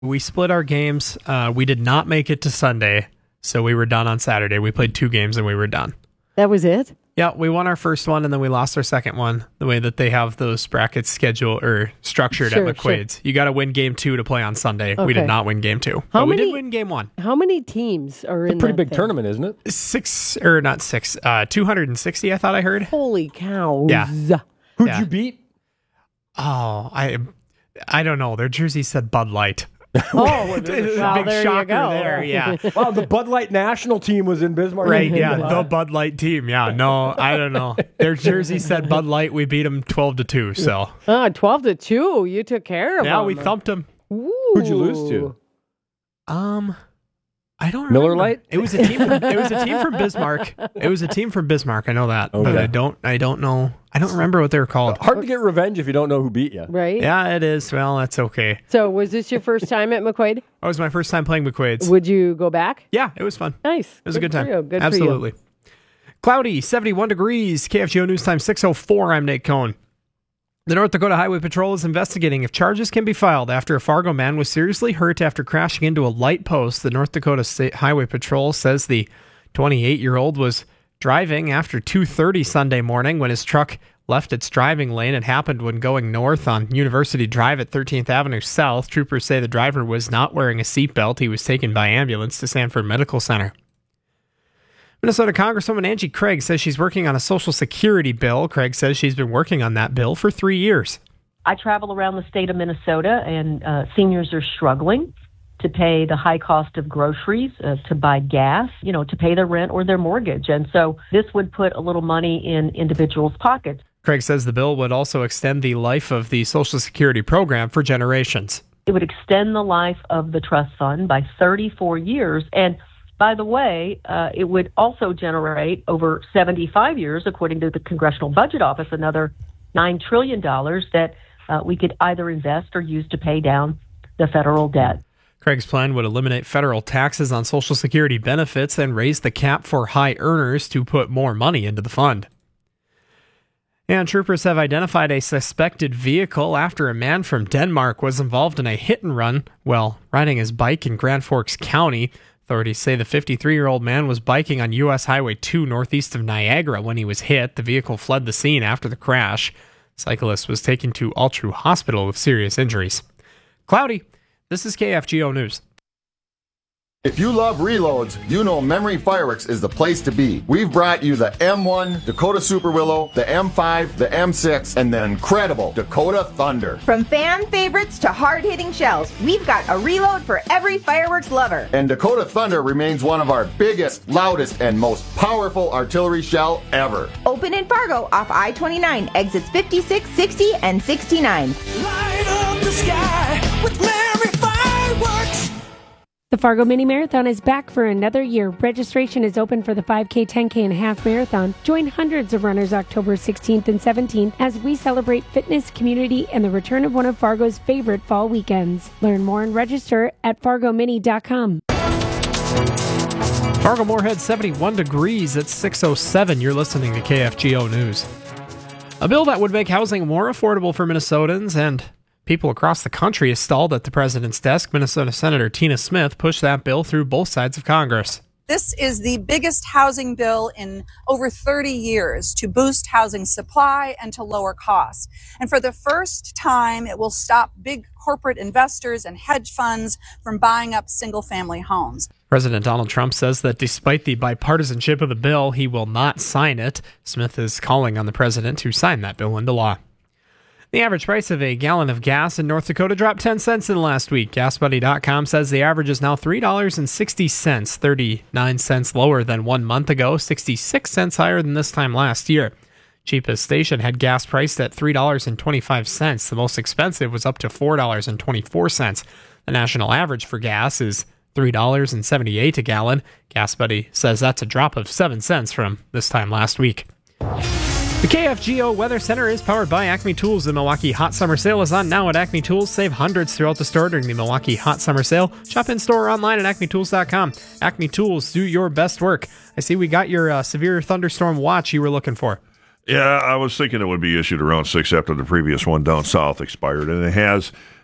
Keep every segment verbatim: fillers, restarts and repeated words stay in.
We split our games. Uh, we did not make it to Sunday, so we were done on Saturday. We played two games and we were done. That was it? Yeah, we won our first one and then we lost our second one. The way that they have those brackets scheduled or structured Sure, at McQuaid's. sure. You got to win game two to play on Sunday. We Okay. did not win game two. How but many- we did win game one. How many teams are in Pretty that big thing? tournament, isn't it? Six, or not six, uh, two hundred sixty, I thought I heard. Holy cow. Yeah. Who'd Yeah. you beat? Oh, I I don't know. Their jersey said Bud Light. Oh, well, Big there shocker you go. there, yeah. Wow, the Bud Light national team was in Bismarck. Right, yeah, the Bud Light team. Yeah, no, I don't know. Their jersey said Bud Light. We beat them twelve to two, so. Ah, twelve to two. You took care of Yeah, them. we thumped them. Who'd you lose to? Um, I don't Miller remember. Lite? It was a team. From, it was a team from Bismarck. It was a team from Bismarck. I know that, but Okay. I don't. I don't know. I don't remember what they were called. Hard to get revenge if you don't know who beat you. Right? Yeah, it is. Well, that's okay. So was this your first time at McQuaid? That was my first time playing McQuaid's. Would you go back? Yeah, it was fun. Nice. It was a good time. For you. Good Absolutely. Cloudy, seventy-one degrees. K F G O News Time six oh four. I'm Nate Cohn. The North Dakota Highway Patrol is investigating if charges can be filed after a Fargo man was seriously hurt after crashing into a light post. The North Dakota State Highway Patrol says the twenty-eight-year-old was driving after two thirty Sunday morning when his truck left its driving lane. It happened when going north on University Drive at thirteenth Avenue South. Troopers say the driver was not wearing a seatbelt. He was taken by ambulance to Sanford Medical Center. Minnesota Congresswoman Angie Craig says she's working on a Social Security bill. Craig says she's been working on that bill for three years. I travel around the state of Minnesota, and uh, seniors are struggling to pay the high cost of groceries, uh, to buy gas, you know, to pay their rent or their mortgage. And so this would put a little money in individuals' pockets. Craig says the bill would also extend the life of the Social Security program for generations. It would extend the life of the trust fund by thirty-four years. And by the way, uh, it would also generate over seventy-five years, according to the Congressional Budget Office, another nine trillion dollars that uh, we could either invest or use to pay down the federal debt. Craig's plan would eliminate federal taxes on Social Security benefits and raise the cap for high earners to put more money into the fund. And troopers have identified a suspected vehicle after a man from Denmark was involved in a hit and run while riding his bike in Grand Forks County. Authorities say the fifty-three-year-old man was biking on U S Highway two northeast of Niagara when he was hit. The vehicle fled the scene after the crash. The cyclist was taken to Altru Hospital with serious injuries. Cloudy, this is K F G O News. If you love reloads, you know Memory Fireworks is the place to be. We've brought you the M one, Dakota Super Willow, the M five, the M six, and the incredible Dakota Thunder. From fan favorites to hard-hitting shells, we've got a reload for every fireworks lover. And Dakota Thunder remains one of our biggest, loudest, and most powerful artillery shell ever. Open in Fargo off I twenty-nine, exits fifty-six, sixty, and sixty-nine. Light up the sky with Memory Fireworks. The Fargo Mini Marathon is back for another year. Registration is open for the five K, ten K, and half marathon. Join hundreds of runners October sixteenth and seventeenth as we celebrate fitness, community, and the return of one of Fargo's favorite fall weekends. Learn more and register at fargo mini dot com. Fargo Moorhead, seventy-one degrees at six oh seven. You're listening to K F G O News. A bill that would make housing more affordable for Minnesotans and people across the country is stalled at the president's desk. Minnesota Senator Tina Smith pushed that bill through both sides of Congress. This is the biggest housing bill in over thirty years to boost housing supply and to lower costs. And for the first time, it will stop big corporate investors and hedge funds from buying up single-family homes. President Donald Trump says that despite the bipartisanship of the bill, he will not sign it. Smith is calling on the president to sign that bill into law. The average price of a gallon of gas in North Dakota dropped ten cents in the last week. gas buddy dot com says the average is now three dollars and sixty cents, thirty-nine cents lower than one month ago, sixty-six cents higher than this time last year. Cheapest station had gas priced at three dollars and twenty-five cents. The most expensive was up to four dollars and twenty-four cents. The national average for gas is three dollars and seventy-eight cents a gallon. Gas Buddy says that's a drop of seven cents from this time last week. The K F G O Weather Center is powered by Acme Tools. The Milwaukee Hot Summer Sale is on now at Acme Tools. Save hundreds throughout the store during the Milwaukee Hot Summer Sale. Shop in store or online at acme tools dot com. Acme Tools, do your best work. I see we got your uh, severe thunderstorm watch you were looking for. Yeah, I was thinking it would be issued around six after the previous one down south expired, and it has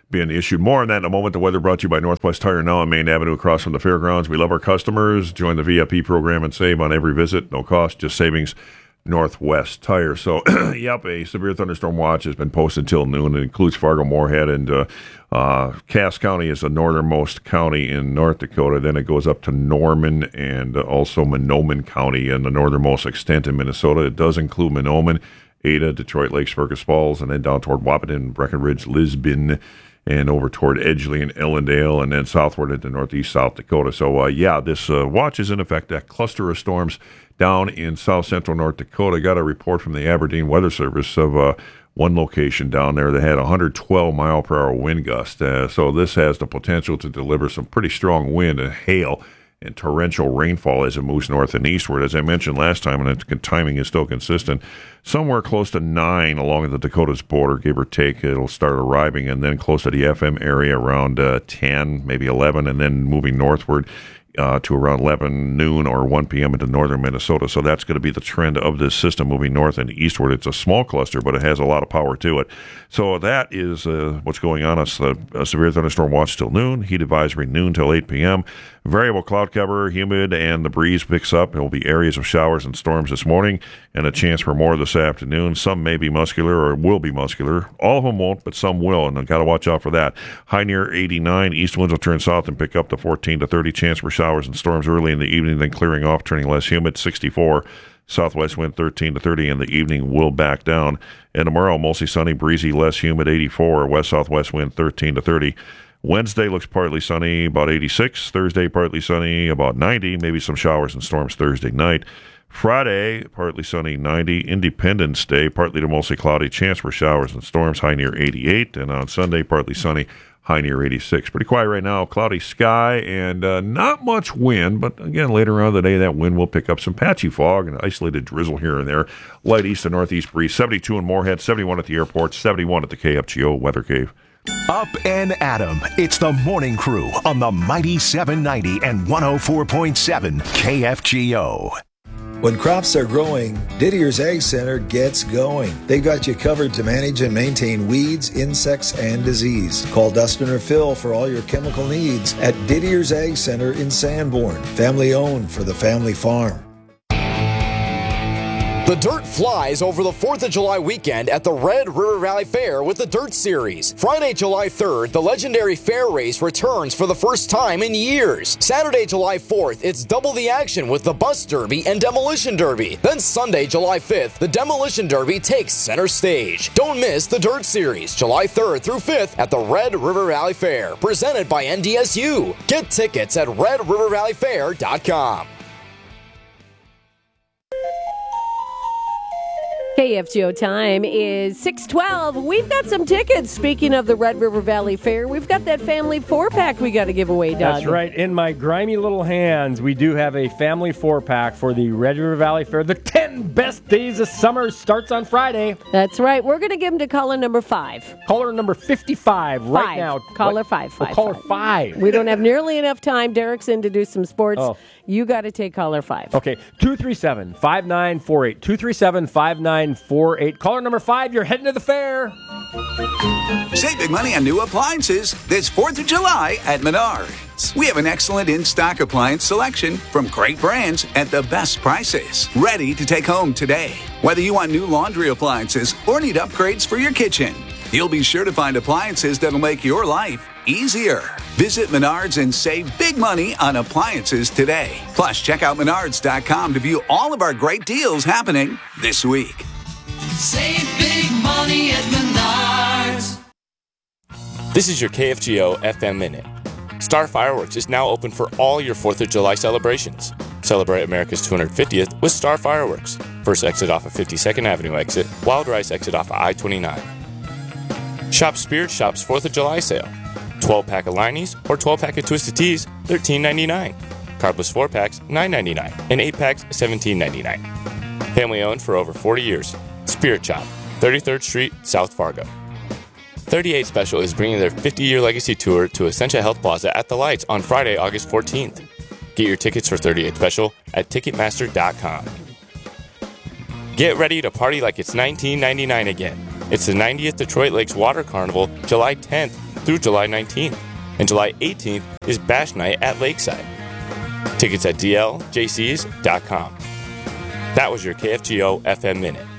been issued. More on that in a moment. The weather brought to you by Northwest Tire, now on Main Avenue across from the fairgrounds. We love our customers. Join the V I P program and save on every visit. No cost, just savings. Northwest Tire. So, yep, a severe thunderstorm watch has been posted until noon. It includes Fargo, Moorhead, and uh, uh, Cass County is the northernmost county in North Dakota. Then it goes up to Norman and uh, also Mahnomen County in the northernmost extent in Minnesota. It does include Mahnomen, Ada, Detroit Lakes, Fergus Falls, and then down toward Wahpeton, Breckenridge, Lisbon, and over toward Edgeley and Ellendale, and then southward into northeast South Dakota. So, uh, yeah, this uh, watch is in effect. That cluster of storms down in south central North Dakota. Got a report from the Aberdeen Weather Service of uh, one location down there that had one hundred twelve mile per hour wind gust. Uh, so this has the potential to deliver some pretty strong wind and hail and torrential rainfall as it moves north and eastward. As I mentioned last time, and the timing is still consistent, somewhere close to nine along the Dakotas border, give or take, it'll start arriving, and then close to the F M area around uh, ten, maybe eleven, and then moving northward uh, to around eleven, noon, or one p.m. into northern Minnesota. So that's going to be the trend of this system moving north and eastward. It's a small cluster, but it has a lot of power to it. So that is uh, what's going on. It's a, a severe thunderstorm watch till noon, heat advisory noon till eight p.m., variable cloud cover, humid, and the breeze picks up. There will be areas of showers and storms this morning and a chance for more this afternoon. Some may be muscular or will be muscular. All of them won't, but some will, and I've got to watch out for that. High near eighty-nine. East winds will turn south and pick up to fourteen to thirty. Chance for showers and storms early in the evening, then clearing off, turning less humid. sixty-four. Southwest wind thirteen to thirty in the evening will back down. And tomorrow, mostly sunny, breezy, less humid, eighty-four. West-southwest wind thirteen to thirty. Wednesday looks partly sunny, about eighty-six. Thursday, partly sunny, about ninety. Maybe some showers and storms Thursday night. Friday, partly sunny, ninety. Independence Day, partly to mostly cloudy. Chance for showers and storms, high near eighty-eight. And on Sunday, partly sunny, high near eighty-six. Pretty quiet right now. Cloudy sky and uh, not much wind. But again, later on in the day, that wind will pick up some patchy fog and isolated drizzle here and there. Light east to northeast breeze. seventy-two in Moorhead, seventy-one at the airport, seventy-one at the K F G O Weather Cave. Up and Adam. It's the Morning Crew on the mighty seven ninety and one oh four point seven K F G O. When crops are growing, Didier's Ag Center gets going. They've got you covered to manage and maintain weeds, insects, and disease. Call Dustin or Phil for all your chemical needs at Didier's Ag Center in Sanborn. Family owned for the family farm. The dirt flies over the fourth of July weekend at the Red River Valley Fair with the Dirt Series. Friday, July third, the legendary fair race returns for the first time in years. Saturday, July fourth, it's double the action with the Bus Derby and Demolition Derby. Then Sunday, July fifth, the Demolition Derby takes center stage. Don't miss the Dirt Series, July third through fifth at the Red River Valley Fair, presented by N D S U. Get tickets at red river valley fair dot com. K F G O time is six twelve. We've got some tickets. Speaking of the Red River Valley Fair, we've got that family four-pack we got to give away, Doug. That's right. In my grimy little hands, we do have a family four-pack for the Red River Valley Fair. The ten best days of summer starts on Friday. That's right. We're going to give them to caller number five. Caller number fifty-five right five. now. Caller what? five. Oh, five caller five. five. We don't have nearly enough time. Derek's in to do some sports. Oh. You got to take caller five. Okay, two three seven, five nine four eight. two three seven, five nine four eight. Caller number five, you're heading to the fair. Save big money on new appliances this fourth of July at Menards. We have an excellent in-stock appliance selection from great brands at the best prices. Ready to take home today. Whether you want new laundry appliances or need upgrades for your kitchen, you'll be sure to find appliances that'll make your life easier. Visit Menards and save big money on appliances today. Plus, check out menards dot com to view all of our great deals happening this week. Save big money at Menards. This is your K F G O F M Minute. Star Fireworks is now open for all your fourth of July celebrations. Celebrate America's two hundred fiftieth with Star Fireworks. First exit off of fifty-second Avenue exit, Wild Rice exit off of I twenty-nine. Shop Spirit Shop's fourth of July sale. twelve-pack of Liney's or twelve-pack of Twisted Teas, thirteen ninety-nine. Carbless four-packs, nine ninety-nine. And eight-packs, seventeen ninety-nine. Family owned for over forty years. Spirit Shop, thirty-third Street, South Fargo. thirty-eight Special is bringing their fifty-year legacy tour to Essentia Health Plaza at the Lights on Friday, August fourteenth. Get your tickets for thirty-eight Special at ticketmaster dot com. Get ready to party like it's nineteen ninety-nine again. It's the ninetieth Detroit Lakes Water Carnival, July tenth through July nineteenth. And July eighteenth is Bash Night at Lakeside. Tickets at D L J Cs dot com. That was your K F G O F M Minute.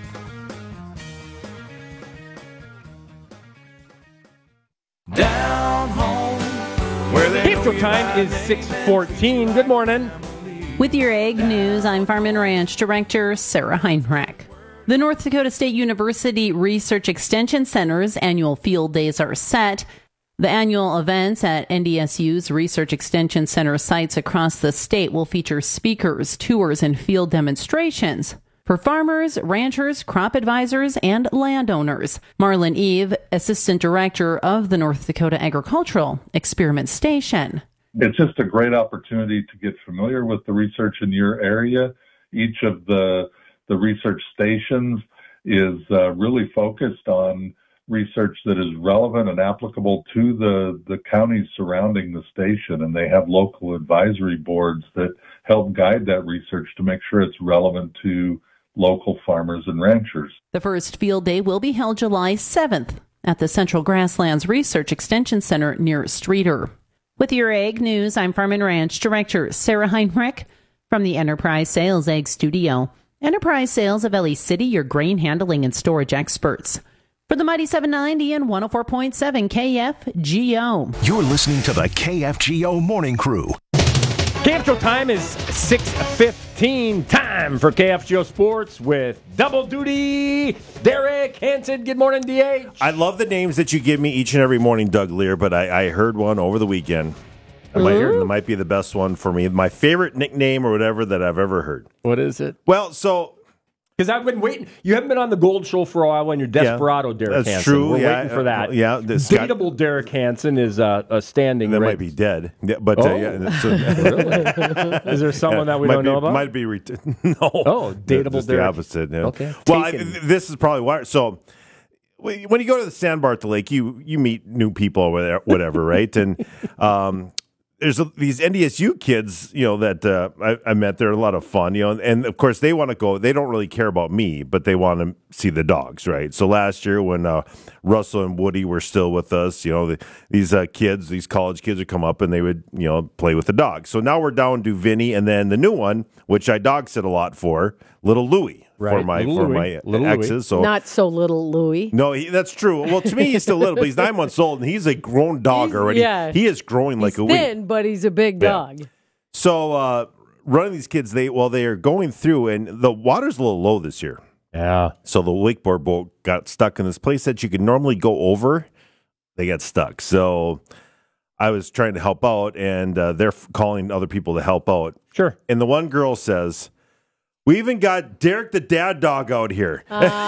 Down home, where they Keep time is six fourteen. Good morning. With your Ag News, I'm Farm and Ranch Director Sarah Heinrich. The North Dakota State University Research Extension Center's annual field days are set. The annual events at N D S U's Research Extension Center sites across the state will feature speakers, tours, and field demonstrations for farmers, ranchers, crop advisors, and landowners. Marlon Eve, Assistant Director of the North Dakota Agricultural Experiment Station. It's just a great opportunity to get familiar with the research in your area. Each of the the research stations is uh, really focused on research that is relevant and applicable to the, the counties surrounding the station, and they have local advisory boards that help guide that research to make sure it's relevant to local farmers and ranchers. The first field day will be held July seventh at the Central Grasslands Research Extension Center near Streeter. With your Ag News, I'm Farm and Ranch Director Sarah Heinrich from the Enterprise Sales Ag Studio. Enterprise Sales of Ellie City, your grain handling and storage experts. For the Mighty seven ninety and one oh four point seven K F G O. You're listening to the K F G O Morning Crew. K F G O time is six fifteen. Time for K F G O Sports with double duty Derek Hansen. Good morning, D H. I love the names that you give me each and every morning, Doug Lear, but I, I heard one over the weekend. It might, it might be the best one for me. My favorite nickname or whatever that I've ever heard. What is it? Well, so... Because I've been waiting. You haven't been on the Gold Show for a while when you're Desperado, yeah, Derek that's Hansen. true. We're yeah, waiting for that. Uh, yeah. Dateable Derek Hansen is uh, a standing That race. might be dead. Yeah, but oh. uh, yeah, so, really? Is there someone yeah, that we might don't be, know about? Might be. Ret- no. Oh, dateable Just Derek. the opposite. Yeah. Okay. Well, I, this is probably why. So... when you go to the Sandbarth Lake, you you meet new people or whatever, right? And um, there's a, these N D S U kids, you know, that uh, I, I met. They're a lot of fun, you know, and, and of course they want to go. They don't really care about me, but they want to see the dogs, right? So last year when uh, Russell and Woody were still with us, you know, the, these uh, kids, these college kids would come up and they would, you know, play with the dogs. So now we're down to Vinny, and then the new one, which I dog sit a lot for, little Louie. Right. For my little for Louie. my little exes, Louie. so Not so little Louie. no, he, that's true. Well, to me, he's still little, but he's nine months old, and he's a grown dog He's- already. yeah. He is growing like He's a weed. thin, but he's a big Yeah. dog. So, uh, running these kids, they well, they are going through, and the water's a little low this year. Yeah. So the wakeboard boat got stuck in this place that you could normally go over. They got stuck. So I was trying to help out, and uh, they're f- calling other people to help out. Sure. And the one girl says, "We even got Derek the dad dog out here."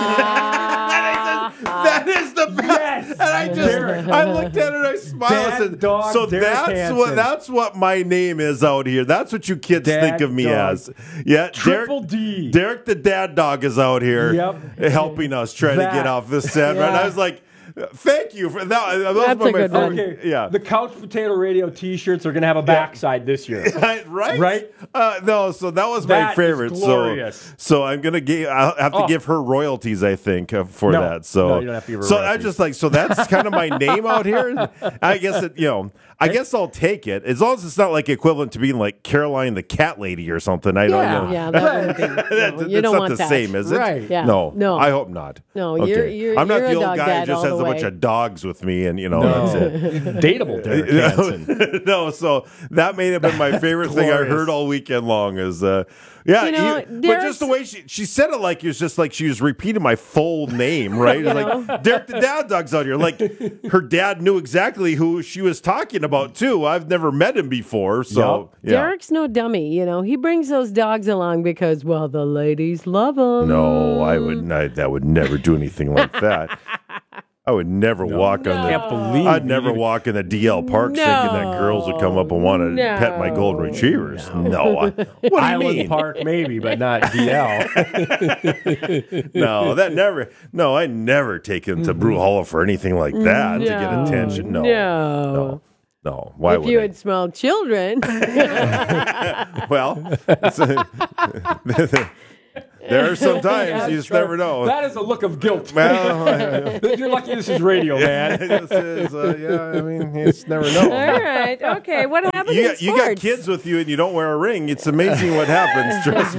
That is the best. Yes. And I just, I looked at it and I smiled. I Dad said, dog so Derek that's Hansen. what that's what my name is out here. That's what you kids Dad think of me dog. as. Yeah, Triple Derek, D. Derek the dad dog is out here Yep. helping us try That. to get off this sand. Right? And I was like, thank you for that. That was That's one a of my good one. favorite- Okay. Yeah. The Couch Potato Radio T-shirts are going to have a backside this year. right? Right? Uh, no, so that was my That is favorite. So, glorious. so I'm gonna give. I'll have to Oh. give her royalties, I think, uh, for No. that. So, No, you don't have to give her so I royalties. just like so that's kind of my name out here. I guess it, you know, I guess I'll take it as long as it's not like equivalent to being like Caroline the cat lady or something. I don't Yeah, know. yeah, that wouldn't be. No, That's you don't not want the that. same, is it? Right. Yeah. No, No. I hope not. No, you're- you're- I'm not you're the a old dog guy who dad just all has the a bunch way. of dogs with me, and you know No. that's it. Dateable Derek Hansen. no, so that may have been my favorite thing I Glorious. heard all weekend long. Is uh, yeah, You know, you- but Derek's- just the way she she said it, like it was just like she was repeating my full name, right? You Like Derek the dad dog's out here. Like her dad knew exactly who she was talking about too. I've never met him before, so yeah. Derek's no dummy, you know. He brings those dogs along because, well, the ladies love them. No, I would. I, that would never do anything like that. I would never walk on the. Can't believe I'd you never even- walk in the D L park thinking that girls would come up and want to No. pet my golden retrievers. No, I- what do you Island mean? Park, maybe, but not D L. No, that never. No, I never take him to Brew Hollow for anything like that to get No. attention. No, No. no, no. Why if would you I? had smelled children. Well, it's a- There are some times you just never know. That is a look of guilt. Well, You're lucky this is radio, man. This is, uh, yeah, I mean, you just never know. All right. Okay. What happened You in got, you got sports? kids with you and you don't wear a ring. It's amazing what happens. Trust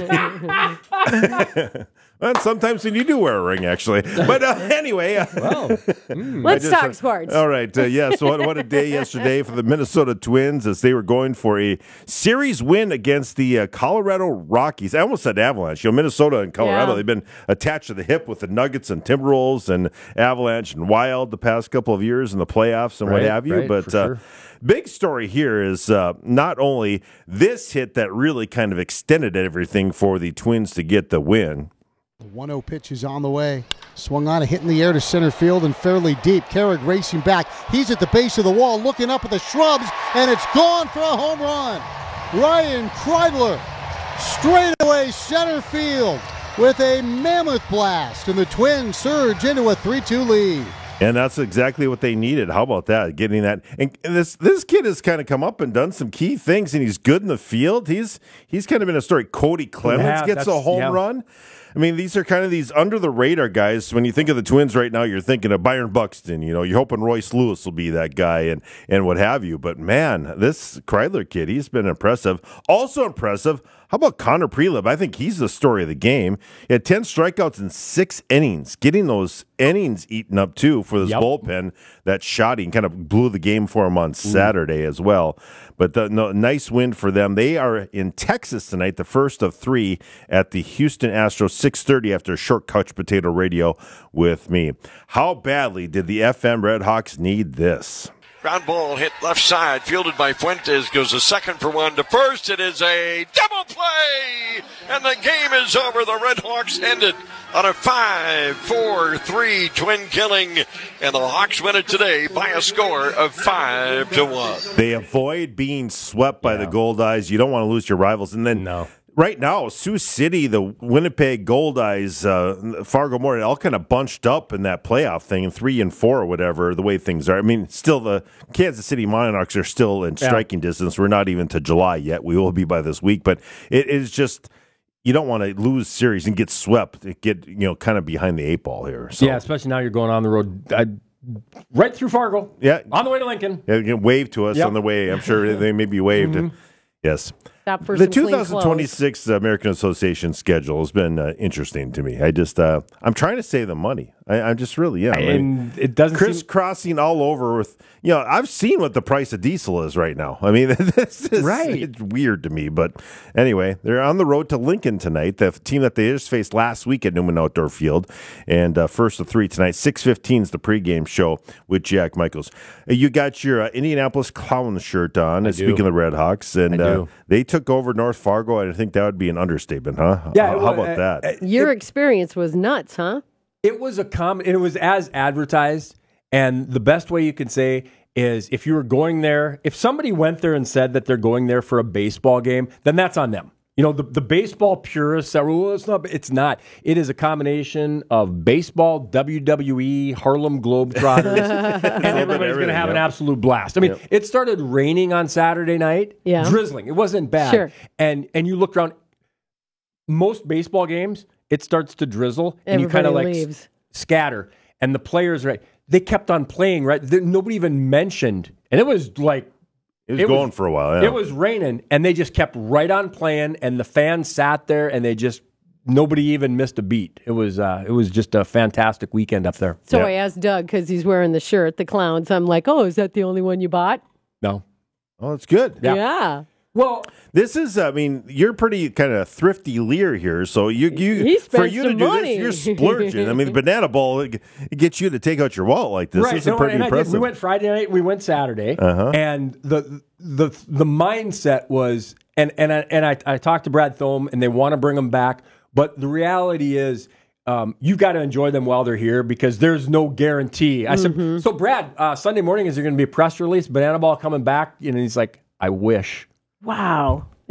me. And sometimes when you do wear a ring, actually. But uh, anyway. Uh, well, mm. Let's just, talk uh, sports. All right. Uh, yes. What, what a day yesterday for the Minnesota Twins as they were going for a series win against the uh, Colorado Rockies. I almost said Avalanche. You know, Minnesota and Colorado, Yeah. they've been attached to the hip with the Nuggets and Timberwolves and Avalanche and Wild the past couple of years in the playoffs and what Right, have you. right, but for uh, sure. big story here is uh, not only this hit that really kind of extended everything for the Twins to get the win. The one oh pitch is on the way. Swung on, a hit in the air to center field and fairly deep. Carrick racing back. He's at the base of the wall looking up at the shrubs, and it's gone for a home run. Ryan Kreidler straight away center field with a mammoth blast, and the Twins surge into a three two lead. And that's exactly what they needed. How about that? Getting that. And this this kid has kind of come up and done some key things, and he's good in the field. He's he's kind of been a story. Cody Clemens Yeah, gets a that's- home yeah. run. I mean, these are kind of these under the radar guys. When you think of the Twins right now, you're thinking of Byron Buxton. You know, you're hoping Royce Lewis will be that guy and and what have you. But man, this Kreidler kid, he's been impressive. Also impressive. How about Connor Prelib? I think he's the story of the game. He had ten strikeouts in six innings, getting those innings eaten up too for this Yep. bullpen. That shot, he kind of blew the game for him on Saturday as well. But the, no, nice win for them. They are in Texas tonight, the first of three at the Houston Astros, six thirty after a short couch potato radio with me. How badly did the F M Redhawks need this? Ground ball hit left side, fielded by Fuentes, goes a second for one to first. It is a double play, and the game is over. The Red Hawks end it on a five four three twin killing, and the Hawks win it today by a score of five to one. They avoid being swept by the Gold Eyes. You don't want to lose your rivals. And then No. right now, Sioux City, the Winnipeg Gold Eyes, uh, Fargo Moore, all kind of bunched up in that playoff thing, three and four or whatever, the way things are. I mean, still the Kansas City Monarchs are still in Yeah. striking distance. We're not even to July yet. We will be by this week. But it is just, you don't want to lose series and get swept, get, you know, kind of behind the eight ball here. So, Yeah, especially now you're going on the road. I, right through Fargo. Yeah. On the way to Lincoln. Yeah, you can wave to us Yep. on the way. I'm sure they may be waved. Mhm. Yes. Stop for The some clean twenty twenty-six American Association schedule has been uh, interesting to me. I just, uh, I'm trying to save the money. I, I'm just really, yeah. And it doesn't seem- crisscrossing all over with, you know, I've seen what the price of diesel is right now. I mean, this is Right. it's weird to me. But anyway, they're on the road to Lincoln tonight, the team that they just faced last week at Newman Outdoor Field. And uh, first of three tonight, six fifteen is the pregame show with Jack Michaels. Uh, You got your uh, Indianapolis Clown shirt on, I uh, speaking do. of the Red Hawks. And I uh, do. they took over North Fargo. I think that would be an understatement, huh? Yeah, How, it how wa- about uh, that? Your experience was nuts, huh? It was a com- It was as advertised, and the best way you could say is if you were going there, if somebody went there and said that they're going there for a baseball game, then that's on them. You know, the, the baseball purists that well, it's not. It's not. It is a combination of baseball, W W E, Harlem Globetrotters, and everybody's going to have an Yep. absolute blast. I mean, Yep. it started raining on Saturday night, Yeah. drizzling. It wasn't bad. Sure. And and you look around, most baseball games, it starts to drizzle, and you kind of Everybody like leaves. s- scatter. And the players, right? They kept on playing, right? There- nobody even mentioned, and it was like It was it going was- for a while, yeah. it was raining, and they just kept right on playing, and the fans sat there, and they just nobody even missed a beat. It was uh, it was just a fantastic weekend up there. So I asked Doug because he's wearing the shirt, the clowns. I'm like, oh, is that the only one you bought? No, Oh, that's good. Yeah. Well, this is, I mean, you're pretty kind of thrifty Lear here. So you, you He for spent you to some do money. this, you're splurging. I mean, the banana bowl, it, it gets you to take out your wallet like this. right? This is No, pretty and I did. impressive. We went Friday night. We went Saturday, Uh-huh. and the the the mindset was, and and I, and I, I talked to Brad Thome, and they want to bring them back, but the reality is. Um, you got to enjoy them while they're here because there's no guarantee. I Mm-hmm. said, so Brad, uh, Sunday morning, is there going to be a press release, Banana Ball coming back? And he's like, I wish. Wow.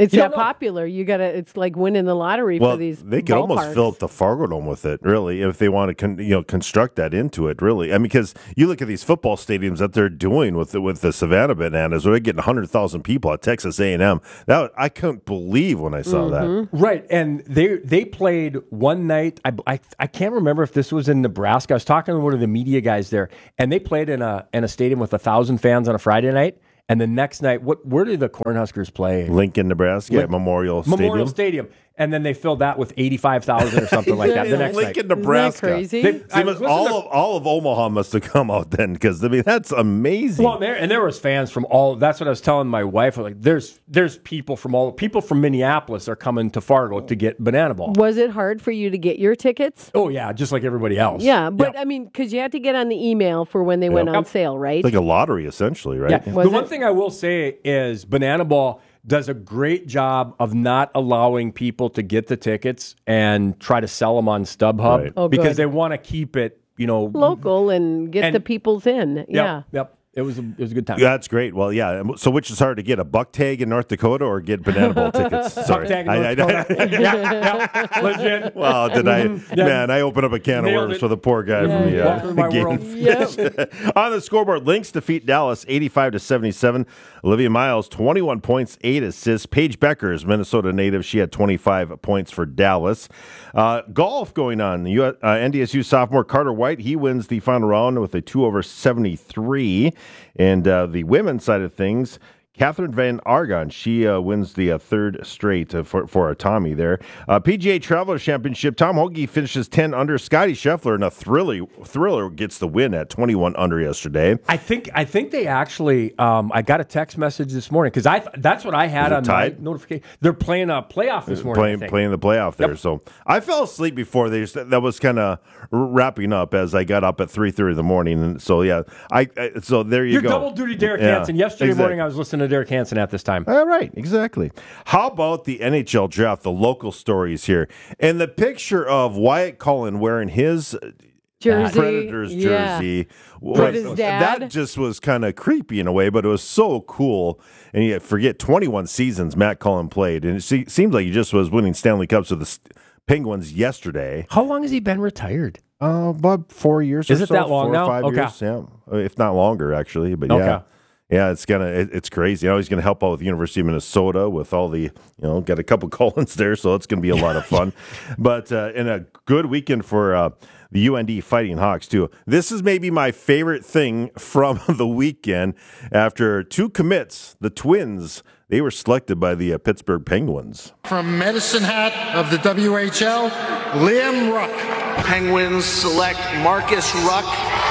It's You that don't know. popular. You gotta. It's like winning the lottery Well, for these. they could almost ballparks. fill up the Fargo Dome with it, really, if they want to, con- you know, construct that into it, really. I mean, because you look at these football stadiums that they're doing with the, with the Savannah Bananas, where they're getting one hundred thousand people at Texas A and M. That I couldn't believe when I saw that. Right, and they they played one night. I, I I can't remember if this was in Nebraska. I was talking to one of the media guys there, and they played in a in a stadium with a thousand fans on a Friday night. And the next night, what where did the Cornhuskers play? Lincoln, Nebraska, Lin- at Memorial Stadium. Memorial Stadium. And then they filled that with eighty-five thousand or something like that the next Lincoln, night. Nebraska. crazy? They- See, I was listening all to- of all of Omaha must have come out then, because I mean that's amazing. Well, there and there was fans from all. That's what I was telling my wife. Like, there's there's people from all people from Minneapolis are coming to Fargo to get Banana Ball. Was it hard for you to get your tickets? Oh yeah, just like everybody else. Yeah, but I mean, because you had to get on the email for when they went on sale, right? It's like a lottery, essentially, right? Yeah. The one thing I will say is Banana Ball does a great job of not allowing people to get the tickets and try to sell them on StubHub Right. Oh, because good. they want to keep it, you know, Local and get And- the peoples in. Yep, Yeah. Yep. It was a, it was a good time. That's great. Well, yeah. So, which is hard to get, a buck tag in North Dakota or get Banana Bowl tickets? Sorry, Buck tag in I- North I- Dakota. yeah, yeah, legit. Well, did I? Mhm. Yeah. Man, I opened up a can of Nailed worms it. for the poor guy Yeah, from the welcome to my uh, game. world. Yep. On the scoreboard, Lynx defeat Dallas eighty-five to seventy-seven. Olivia Miles, twenty-one points, eight assists. Paige Becker is Minnesota native. She had twenty-five points for Dallas. Uh, golf going on. U- uh, N D S U sophomore Carter White, he wins the final round with a two over seventy-three. And uh, the women's side of things, Catherine Van Argon, she uh, wins the uh, third straight uh, for, for a Tommy there. Uh, P G A Travelers Championship, Tom Hoagie finishes ten under. Scotty Scheffler in a thriller, thriller gets the win at twenty-one under yesterday. I think I think they actually. Um, I got a text message this morning because I th- that's what I had Is it on tied? my notification. They're playing a playoff this morning. I Playing, think. playing the playoff there. Yep. So I fell asleep before they that was kind of wrapping up as I got up at three thirty in the morning. And so, yeah, I, I so there you You're go. double duty, Derek Yeah, Hansen. Yesterday exactly. morning, I was listening to Derek Hansen at this time. All right, exactly. How about the N H L draft, the local stories here? And the picture of Wyatt Cullen wearing his Jersey, Predators yeah. jersey. With was- his dad. That just was kind of creepy in a way, but it was so cool. And you forget, twenty-one seasons Matt Cullen played, and it se- seems like he just was winning Stanley Cups with the S- Penguins yesterday. How long has he been retired? Uh, about four years Is or it so. that long four now? Or five Okay. years, yeah. If not longer, actually. But Okay. yeah. Yeah, it's gonna it, it's crazy. You know, he's gonna help out with the University of Minnesota with all the, you know, got a couple Collins there, so it's gonna be a lot of fun. But uh, in a good weekend for uh, the U N D Fighting Hawks too. This is maybe my favorite thing from the weekend. After two commits, the Twins, they were selected by the uh, Pittsburgh Penguins. From Medicine Hat of the W H L, Liam Ruck. Penguins select Marcus Ruck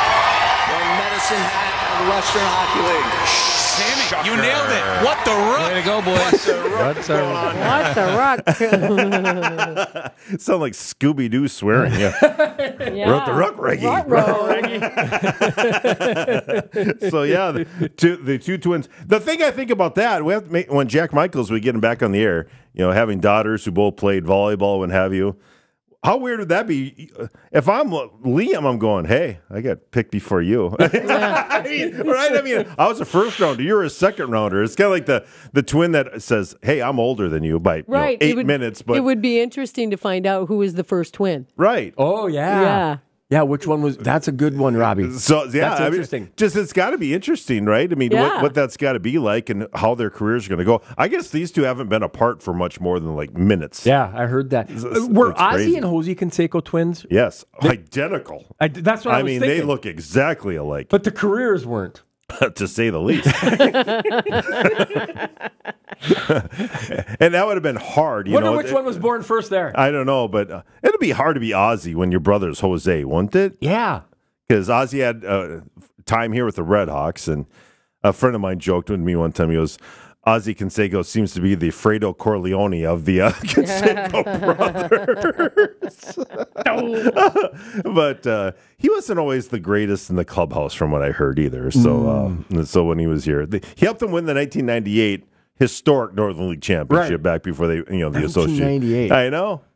from Medicine Hat of the Western Hockey League. Sammy, you nailed it. What the ruck? Way to go, boys. What the ruck? Sound like Scooby Doo swearing. Yeah, Yeah. wrote the ruck reggae. So yeah, the two, the two twins. The thing I think about that, we have to make, when Jack Michaels, we get him back on the air. You know, having daughters who both played volleyball and have you. How weird would that be? If I'm Liam, I'm going, hey, I got picked before you. I mean, right? I mean, I was a first rounder. You're a second rounder. It's kind of like the, the twin that says, hey, I'm older than you by you know, Right. It eight would- minutes. But it would be interesting to find out who was the first twin. right. Oh yeah, Yeah. yeah. Which one was? That's a good one, Robbie. So yeah, That's I mean, interesting. just it's got to be interesting, right? I mean, Yeah. what, what that's got to be like, and how their careers are going to go. I guess these two haven't been apart for much more than like minutes. Yeah, I heard that. It's- Uh, Were it's Ozzy crazy. and Jose Canseco twins? Yes, identical. I, that's what I, I was mean, thinking. they look exactly alike, but the careers weren't. to say the least. And that would have been hard. You Wonder know, which It- one was born first there. I don't know, but uh, it'd be hard to be Ozzy when your brother's Jose, wouldn't it? Yeah. Because Ozzy had uh, time here with the Red Hawks, and a friend of mine joked with me one time. He goes, Ozzy Canseco seems to be the Fredo Corleone of the uh, Canseco brothers. But uh, he wasn't always the greatest in the clubhouse, from what I heard, either. So, uh, so when he was here, the, he helped them win the nineteen ninety-eight historic Northern League championship Right. back before they, you know, the nineteen ninety-eight. association. I know.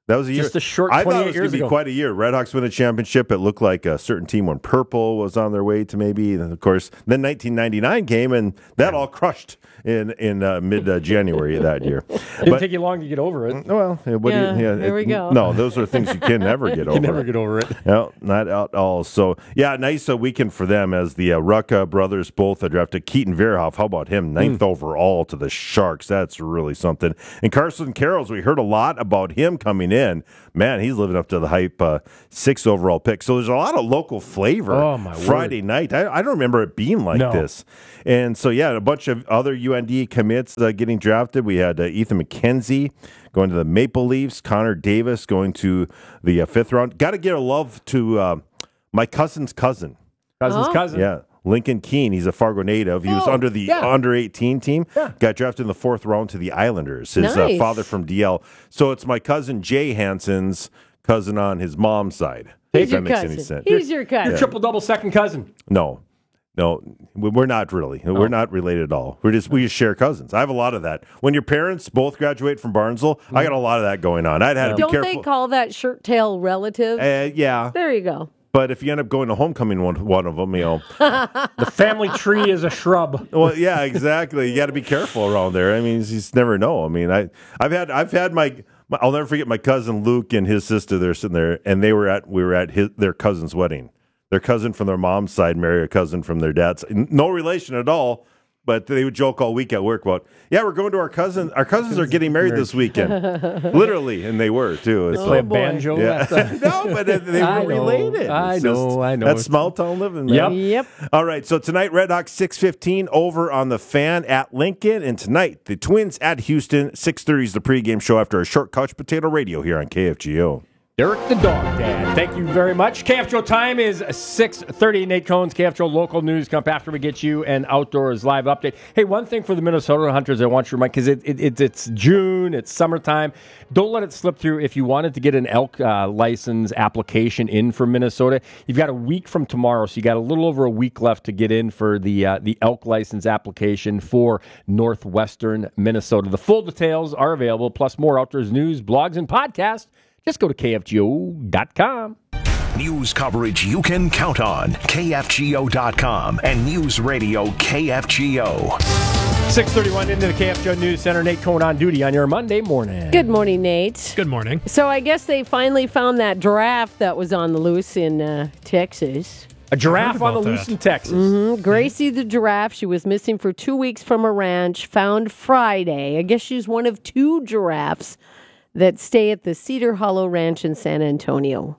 That was a year. Just a short I thought it twenty-eight was going years to be ago. quite a year. Red Hawks win a championship. It looked like a certain team won purple was on their way to maybe. And of course, then nineteen ninety-nine came, and that all crushed in in uh, mid uh, January of that year. Didn't But- take you long to get over it. Well, yeah, what do Yeah, you, yeah, there we it- go. No, those are things you can never get You over. can never get over it. No, not at all. So, yeah, nice uh, weekend for them as the uh, Rucka brothers both uh, drafted Keaton Verhoff. How about him? Ninth Hmm. overall to the Sharks. That's really something. And Carson Carrolls, we heard a lot about him coming in. Man, he's living up to the hype. Uh, sixth overall pick. So there's a lot of local flavor. Oh, my Friday night. I, I don't remember it being like No. this. And so, yeah, a bunch of other U N D commits uh, getting drafted. We had uh, Ethan McKenzie going to the Maple Leafs, Connor Davis going to the uh, fifth round. Got to give a love to uh, my cousin's cousin. Cousin's Oh. cousin. Yeah, Lincoln Keene. He's a Fargo native. He was Oh, under the yeah. under eighteen team. Yeah. Got drafted in the fourth round to the Islanders. His uh, Nice. father from D L. So it's my cousin Jay Hansen's cousin on his mom's side. He's if your that makes cousin. any sense. He's your cousin. Your triple double second cousin. No, no, we- we're not really. We're not related at all. We're just we just share cousins. I have a lot of that. When your parents both graduate from Barnesville, I got a lot of that going on. I'd had to be Don't careful. they call that shirt tail relative? uh, yeah, There you go. but if you end up going to homecoming one one of them, you know. The family tree is a shrub. Well, yeah, exactly. You got to be careful around there. I mean, you just never know. I mean, I I've had I've had my. my- I'll never forget my cousin Luke and his sister. They're sitting there, and they were at we were at his, their cousin's wedding. Their cousin from their mom's side married a cousin from their dad's. No relation at all, but they would joke all week at work about, yeah, we're going to our cousin. Our cousins are getting married this weekend, literally, and they were too. It's Play a like- banjo. Yeah. at the- no, but they- they were I know, related. I It's know, just- I know. That's small town living, man. Yep. Yep. All right, so tonight, Red Hawks six fifteen over on the Fan at Lincoln. And tonight, the Twins at Houston. six thirty is the pregame show after a short couch potato radio here on K F G O. Derek the Dog Dad. Thank you very much. K F G O time is six thirty. Nate Cohn's K F G O local news come up after we get you an outdoors live update. Hey, one thing for the Minnesota Hunters I want you to remind, because it, it, it, it's June, it's summertime. Don't let it slip through. If you wanted to get an elk uh, license application in for Minnesota, you've got a week from tomorrow, so you got a little over a week left to get in for the uh, the elk license application for northwestern Minnesota. The full details are available, plus more outdoors news, blogs, and podcasts. Just go to K F G O dot com. News coverage you can count on. K F G O dot com and News Radio K F G O. six thirty-one into the K F G O News Center. Nate Cohn on duty on your Monday morning. Good morning, Nate. Good morning. So I guess they finally found that giraffe that was on the loose in uh, Texas. A giraffe on the about loose that. in Texas. hmm Gracie the giraffe. She was missing for two weeks from a ranch. Found Friday. I guess she's one of two giraffes that stay at the Cedar Hollow Ranch in San Antonio.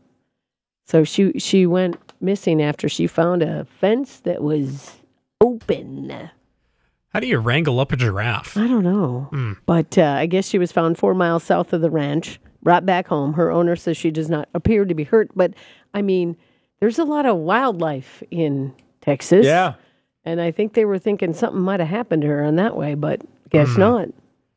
So she she went missing after she found a fence that was open. How do you wrangle up a giraffe? I don't know. But uh, I guess she was found four miles south of the ranch, brought back home. Her owner says she does not appear to be hurt. But, I mean, there's a lot of wildlife in Texas. Yeah. And I think they were thinking something might have happened to her on that way, but guess Mm. not.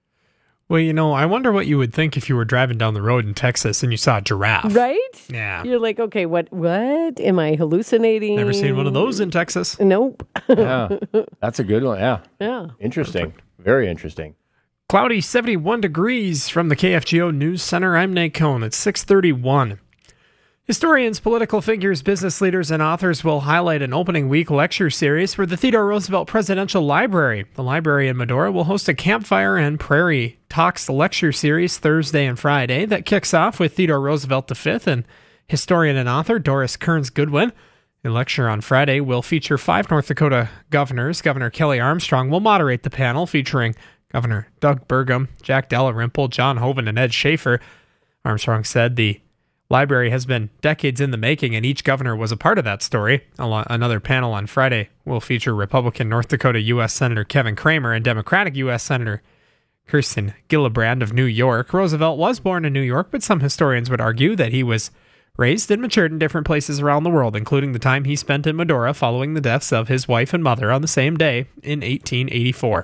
Well, you know, I wonder what you would think if you were driving down the road in Texas and you saw a giraffe. Right? Yeah. You're like, okay, what? What? Am I hallucinating? Never seen one of those in Texas. Nope. Yeah. That's a good one. Yeah. Yeah. Interesting. Very interesting. Cloudy, seventy-one degrees from the K F G O News Center. I'm Nate Cohn. It's six thirty-one. Historians, political figures, business leaders, and authors will highlight an opening week lecture series for the Theodore Roosevelt Presidential Library. The library in Medora will host a campfire and prairie talks lecture series Thursday and Friday that kicks off with Theodore Roosevelt the fifth and historian and author Doris Kearns Goodwin. The lecture on Friday will feature five North Dakota governors. Governor Kelly Armstrong will moderate the panel featuring Governor Doug Burgum, Jack Dalrymple, John Hoeven, and Ed Schaefer. Armstrong said the library has been decades in the making, and each governor was a part of that story. Another panel on Friday will feature Republican North Dakota U S Senator Kevin Cramer and Democratic U S Senator Kirsten Gillibrand of New York. Roosevelt was born in New York, but some historians would argue that he was raised and matured in different places around the world, including the time he spent in Medora following the deaths of his wife and mother on the same day in eighteen eighty-four.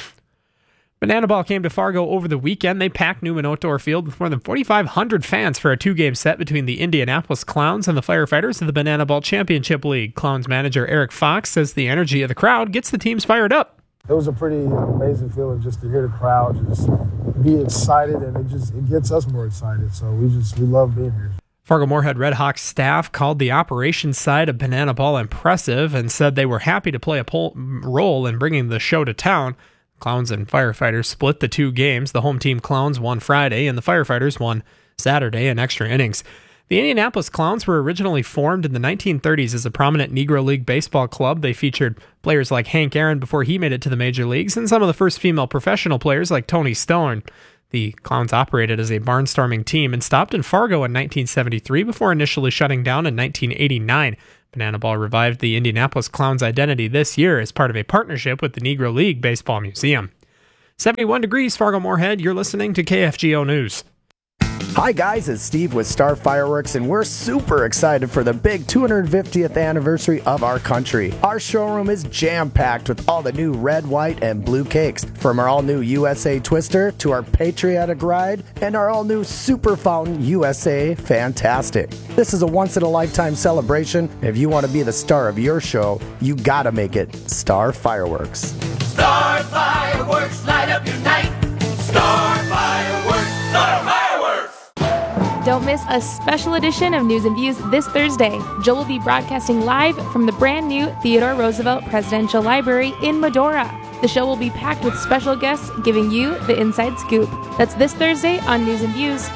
Banana Ball came to Fargo over the weekend. They packed Newman Outdoor Field with more than forty-five hundred fans for a two-game set between the Indianapolis Clowns and the Firefighters of the Banana Ball Championship League. Clowns manager Eric Fox says the energy of the crowd gets the teams fired up. It was a pretty amazing feeling just to hear the crowd just be excited, and it just it gets us more excited. So we just we love being here. Fargo-Moorhead Redhawks staff called the operations side of Banana Ball impressive and said they were happy to play a pol- role in bringing the show to town. Clowns and Firefighters split the two games. The home team Clowns won Friday, and the Firefighters won Saturday in extra innings. The Indianapolis Clowns were originally formed in the nineteen thirties as a prominent Negro League baseball club. They featured players like Hank Aaron before he made it to the major leagues, and some of the first female professional players like Toni Stone. The Clowns operated as a barnstorming team and stopped in Fargo in nineteen seventy-three before initially shutting down in nineteen eighty-nine. Banana Ball revived the Indianapolis Clowns identity this year as part of a partnership with the Negro League Baseball Museum. seventy-one degrees, Fargo-Moorhead. You're listening to K F G O News. Hi guys, it's Steve with Star Fireworks, and we're super excited for the big two hundred fiftieth anniversary of our country. Our showroom is jam-packed with all the new red, white, and blue cakes, from our all-new U S A Twister to our Patriotic Ride and our all-new Super Fountain U S A Fantastic. This is a once-in-a-lifetime celebration. If you want to be the star of your show, you gotta make it Star Fireworks. Star Fireworks, light up your night. Star Fireworks, Star Fireworks. Don't miss a special edition of News and Views this Thursday. Joel will be broadcasting live from the brand new Theodore Roosevelt Presidential Library in Medora. The show will be packed with special guests giving you the inside scoop. That's this Thursday on News and Views.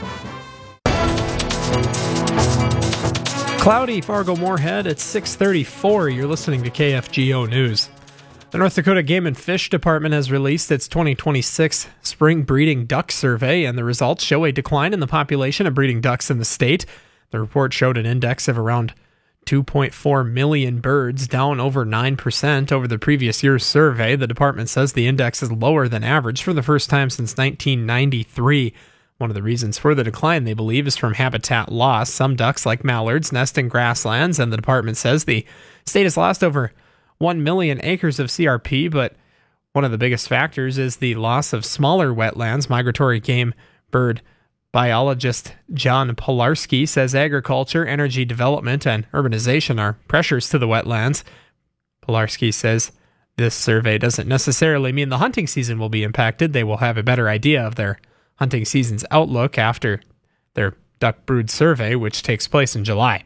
Cloudy, Fargo-Moorhead at six thirty-four. You're listening to K F G O News. The North Dakota Game and Fish Department has released its twenty twenty-six Spring Breeding Duck Survey, and the results show a decline in the population of breeding ducks in the state. The report showed an index of around two point four million birds, down over nine percent over the previous year's survey. The department says the index is lower than average for the first time since nineteen ninety-three. One of the reasons for the decline, they believe, is from habitat loss. Some ducks, like mallards, nest in grasslands, and the department says the state has lost over one million acres of C R P, but one of the biggest factors is the loss of smaller wetlands. Migratory game bird biologist John Pilarski says agriculture, energy development, and urbanization are pressures to the wetlands. Pilarski says this survey doesn't necessarily mean the hunting season will be impacted. They will have a better idea of their hunting season's outlook after their duck brood survey, which takes place in July.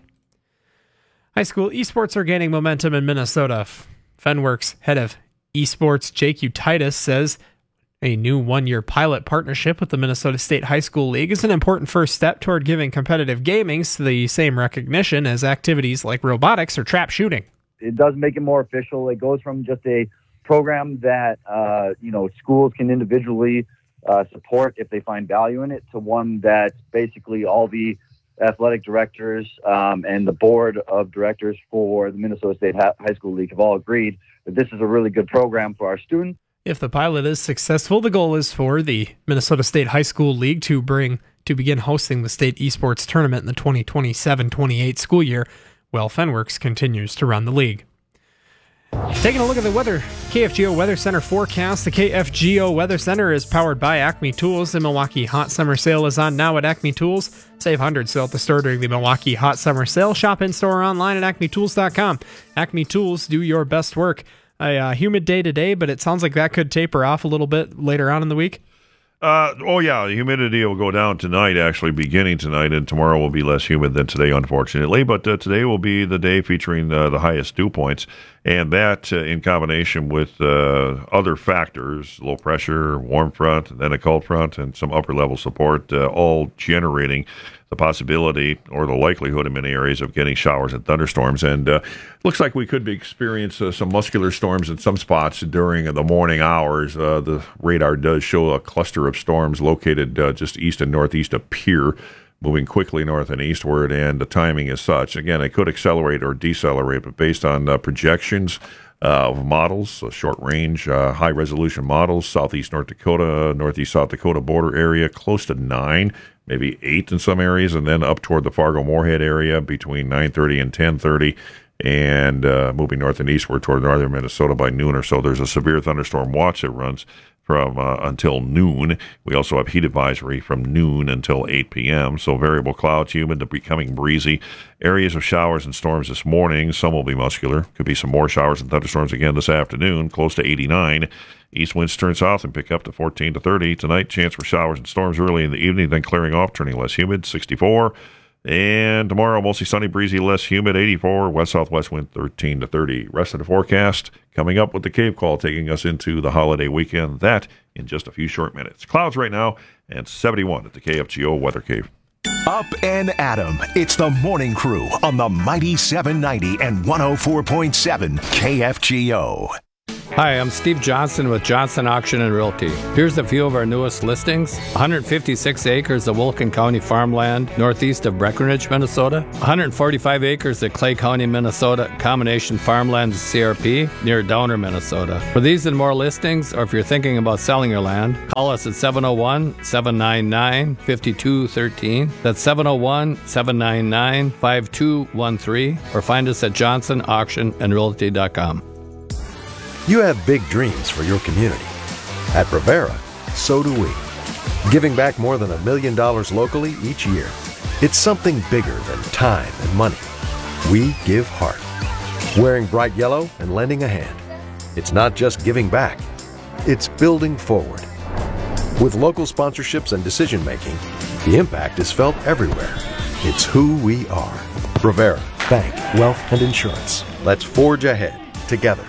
High school esports are gaining momentum in Minnesota. Fenworks head of esports Jake Utitis says a new one-year pilot partnership with the Minnesota State High School League is an important first step toward giving competitive gaming the same recognition as activities like robotics or trap shooting. It does make it more official. It goes from just a program that uh, you know schools can individually uh, support if they find value in it, to one that basically all the athletic directors um, and the board of directors for the Minnesota State High School League have all agreed that this is a really good program for our students. If the pilot is successful, the goal is for the Minnesota State High School League to bring to begin hosting the state esports tournament in the twenty twenty-seven twenty-eight school year, while Fenworks continues to run the league. Taking a look at the weather, K F G O Weather Center forecast. The K F G O Weather Center is powered by Acme Tools. The Milwaukee Hot Summer Sale is on now at Acme Tools. Save hundreds still at the store during the Milwaukee Hot Summer Sale. Shop in-store or online at acme tools dot com. Acme Tools, do your best work. A uh, humid day today, but it sounds like that could taper off a little bit later on in the week. Uh, oh, yeah, the humidity will go down tonight, actually, beginning tonight, and tomorrow will be less humid than today, unfortunately. But uh, today will be the day featuring uh, the highest dew points, and that uh, in combination with uh, other factors, low pressure, warm front, then a cold front, and some upper-level support, uh, all generating the possibility or the likelihood in many areas of getting showers and thunderstorms. And uh, looks like we could be experience uh, some muscular storms in some spots during the morning hours. Uh, the radar does show a cluster of storms located uh, just east and northeast of Pierre, moving quickly north and eastward, and the timing is such. Again, it could accelerate or decelerate, but based on uh, projections uh, of models, uh, short-range, uh, high-resolution models, southeast North Dakota, northeast South Dakota border area, close to nine, maybe eight in some areas, and then up toward the Fargo-Moorhead area between nine thirty and ten thirty, and uh, moving north and eastward toward northern Minnesota by noon or so. There's a severe thunderstorm watch that runs from uh, until noon. We also have heat advisory from noon until eight p.m. So variable clouds, humid to becoming breezy. Areas of showers and storms this morning. Some will be muscular. Could be some more showers and thunderstorms again this afternoon, close to eighty-nine. East winds turn south and pick up to fourteen to thirty. Tonight, chance for showers and storms early in the evening, then clearing off, turning less humid, sixty-four. And tomorrow, mostly sunny, breezy, less humid, eighty-four. West-southwest wind, thirteen to thirty. Rest of the forecast coming up with the Cave Call, taking us into the holiday weekend. That in just a few short minutes. Clouds right now, and seventy-one at the K F G O Weather Cave. Up and Adam. It's the Morning Crew on the Mighty seven ninety and one oh four point seven K F G O. Hi, I'm Steve Johnson with Johnson Auction and Realty. Here's a few of our newest listings. one hundred fifty-six acres of Wilkin County farmland northeast of Breckenridge, Minnesota. one hundred forty-five acres of Clay County, Minnesota combination farmland C R P near Downer, Minnesota. For these and more listings, or if you're thinking about selling your land, call us at seven oh one, seven nine nine, five two one three. That's seven oh one, seven nine nine, five two one three, or find us at johnson auction and realty dot com. You have big dreams for your community. At Rivera, so do we. Giving back more than a million dollars locally each year. It's something bigger than time and money. We give heart. Wearing bright yellow and lending a hand. It's not just giving back, it's building forward. With local sponsorships and decision making, the impact is felt everywhere. It's who we are. Rivera, bank, wealth, and insurance. Let's forge ahead together.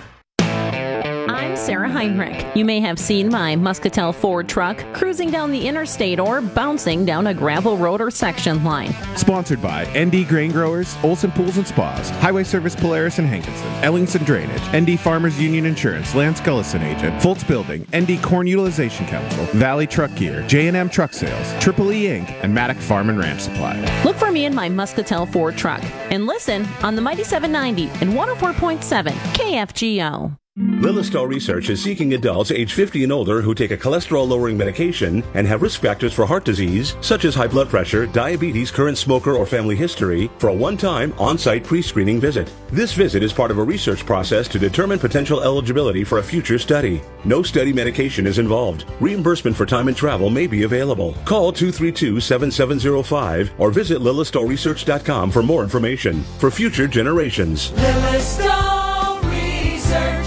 I'm Sarah Heinrich. You may have seen my Muscatel Ford truck cruising down the interstate or bouncing down a gravel road or section line. Sponsored by N D Grain Growers, Olson Pools and Spas, Highway Service Polaris and Hankinson, Ellingson Drainage, N D Farmers Union Insurance, Lance Gullison Agent, Foltz Building, N D Corn Utilization Council, Valley Truck Gear, J and M Truck Sales, Triple E Incorporated, and Maddock Farm and Ranch Supply. Look for me in my Muscatel Ford truck and listen on the Mighty seven ninety and one oh four point seven K F G O. Lillistow Research is seeking adults age fifty and older who take a cholesterol-lowering medication and have risk factors for heart disease, such as high blood pressure, diabetes, current smoker, or family history, for a one-time on-site pre-screening visit. This visit is part of a research process to determine potential eligibility for a future study. No study medication is involved. Reimbursement for time and travel may be available. Call two three two, seven seven zero five or visit lillistow research dot com for more information. For future generations. Lillistow Research.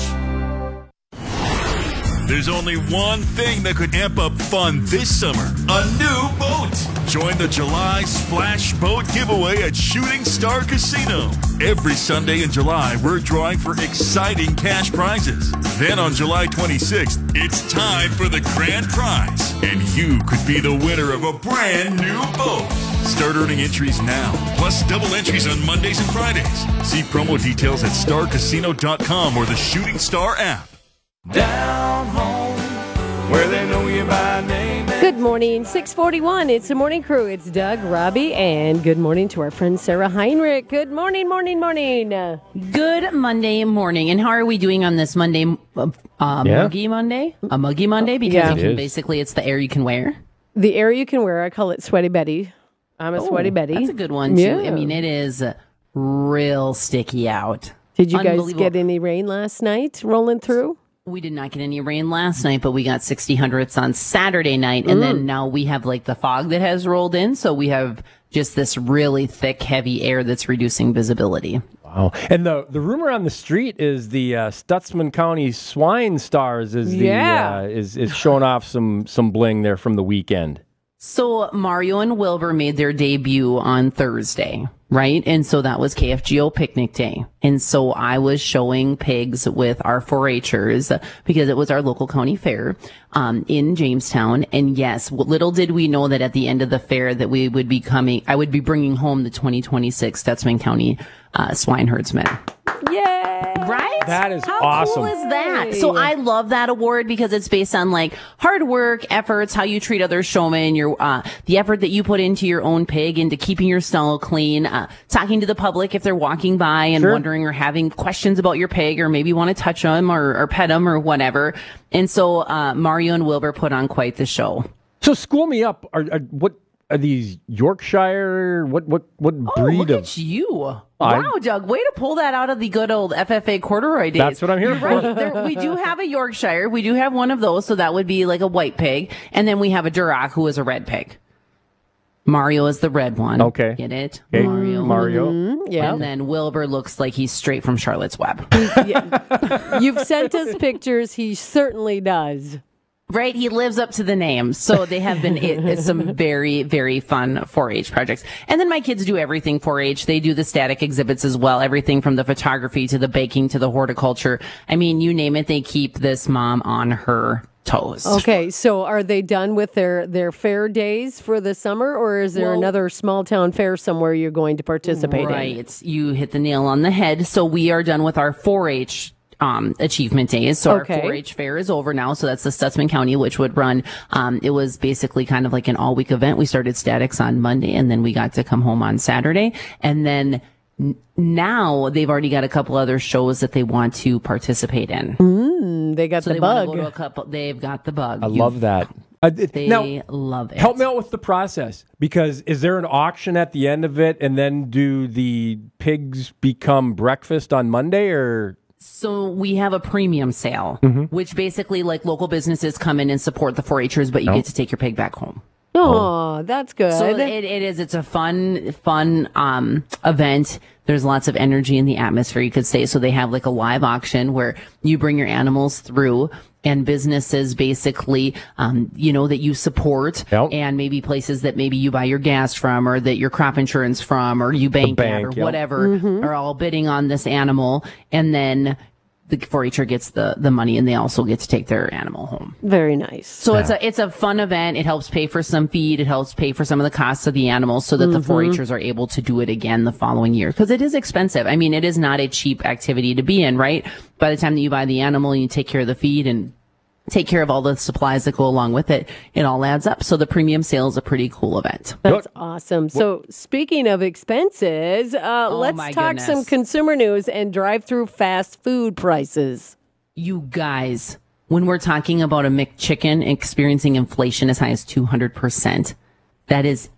There's only one thing that could amp up fun this summer. A new boat. Join the July Splash Boat giveaway at Shooting Star Casino. Every Sunday in July, we're drawing for exciting cash prizes. Then on July twenty-sixth, it's time for the grand prize. And you could be the winner of a brand new boat. Start earning entries now, plus double entries on Mondays and Fridays. See promo details at star casino dot com or the Shooting Star app. Down home, where they know you by name. Good morning, six forty-one. It's the Morning Crew. It's Doug, Robbie, and good morning to our friend Sarah Heinrich. Good morning, morning, morning. Good Monday morning. And how are we doing on this Monday, uh, uh, Yeah. Muggy Monday? A Muggy Monday? Because Yeah. you It can is. basically, it's the air you can wear. The air you can wear, I call it Sweaty Betty. I'm a Oh, Sweaty Betty. That's a good one, too. Yeah. I mean, it is real sticky out. Did you guys Unbelievable. get any rain last night rolling through? We did not get any rain last night, but we got sixty hundredths on Saturday night. And Mm. then now we have like the fog that has rolled in. So we have just this really thick, heavy air that's reducing visibility. Wow. And the the rumor on the street is the uh, Stutzman County Swine Stars is the Yeah. uh, is is showing off some some bling there from the weekend. So Mario and Wilbur made their debut on Thursday, right? And so that was K F G O Picnic Day. And so I was showing pigs with our four H'ers because it was our local county fair um, in Jamestown. And yes, little did we know that at the end of the fair that we would be coming, I would be bringing home the twenty twenty-six Stutzman County uh, Swine Herdsman. Yay! Right? That is How awesome. cool is that? So I love that award because it's based on like hard work, efforts, how you treat other showmen, your uh, the effort that you put into your own pig, into keeping your stall clean, uh, talking to the public if they're walking by and Sure. wondering or having questions about your pig or maybe want to touch them or, or pet them or whatever. And so uh, Mario and Wilbur put on quite the show. So school me up. Are, are, what are these Yorkshire? What what what Oh, breed look of? at you. I- Wow, Doug, way to pull that out of the good old F F A corduroy days. That's what I'm here You're for. Right. There, we do have a Yorkshire. We do have one of those, so that would be like a white pig. And then we have a Duroc, who is a red pig. Mario is the red one. Okay. Get it? Okay. Mario. Mario. Mm-hmm. yeah. And then Wilbur looks like he's straight from Charlotte's Web. You've sent us pictures. He certainly does. Right, he lives up to the name. So they have been it, it's some very, very fun four H projects. And then my kids do everything four H. They do the static exhibits as well, everything from the photography to the baking to the horticulture. I mean, you name it, they keep this mom on her toes. Okay, so are they done with their, their fair days for the summer, or is there Well- another small town fair somewhere you're going to participate in? Right, you hit the nail on the head. So we are done with our four H um, achievement days. So Okay. our four H fair is over now. So that's the Stutzman County, which would run. Um, it was basically kind of like an all week event. We started statics on Monday, and then we got to come home on Saturday. And then n- now they've already got a couple other shows that they want to participate in. Mm, they got So the they want bug. to go to a couple. They've got the bug. I You've- love that. Uh, th- They now, love it. help me out with the process, because is there an auction at the end of it, and then do the pigs become breakfast on Monday, or? So we have a premium sale, Mm-hmm. which basically like local businesses come in and support the four H'ers, but you Oh. get to take your pig back home. Oh, that's good. So it, it is. It's a fun, fun um, event. There's lots of energy in the atmosphere, you could say. So they have like a live auction where you bring your animals through, and businesses basically, um, you know, that you support, Yep. and maybe places that maybe you buy your gas from, or that your crop insurance from, or you bank, bank, at, or yep. whatever, Mm-hmm. are all bidding on this animal, and then the four H'er gets the the money, and they also get to take their animal home. Very nice. So it's a it's a fun event. It helps pay for some feed. It helps pay for some of the costs of the animals, so that the four H'ers are able to do it again the following year, because it is expensive. I mean, it is not a cheap activity to be in, right? By the time that you buy the animal and you take care of the feed and take care of all the supplies that go along with it, it all adds up. So the premium sale is a pretty cool event. That's awesome. So, speaking of expenses, uh, Oh, let's my talk some goodness. consumer news and drive-through fast food prices. You guys, when we're talking about a McChicken experiencing inflation as high as two hundred percent, that is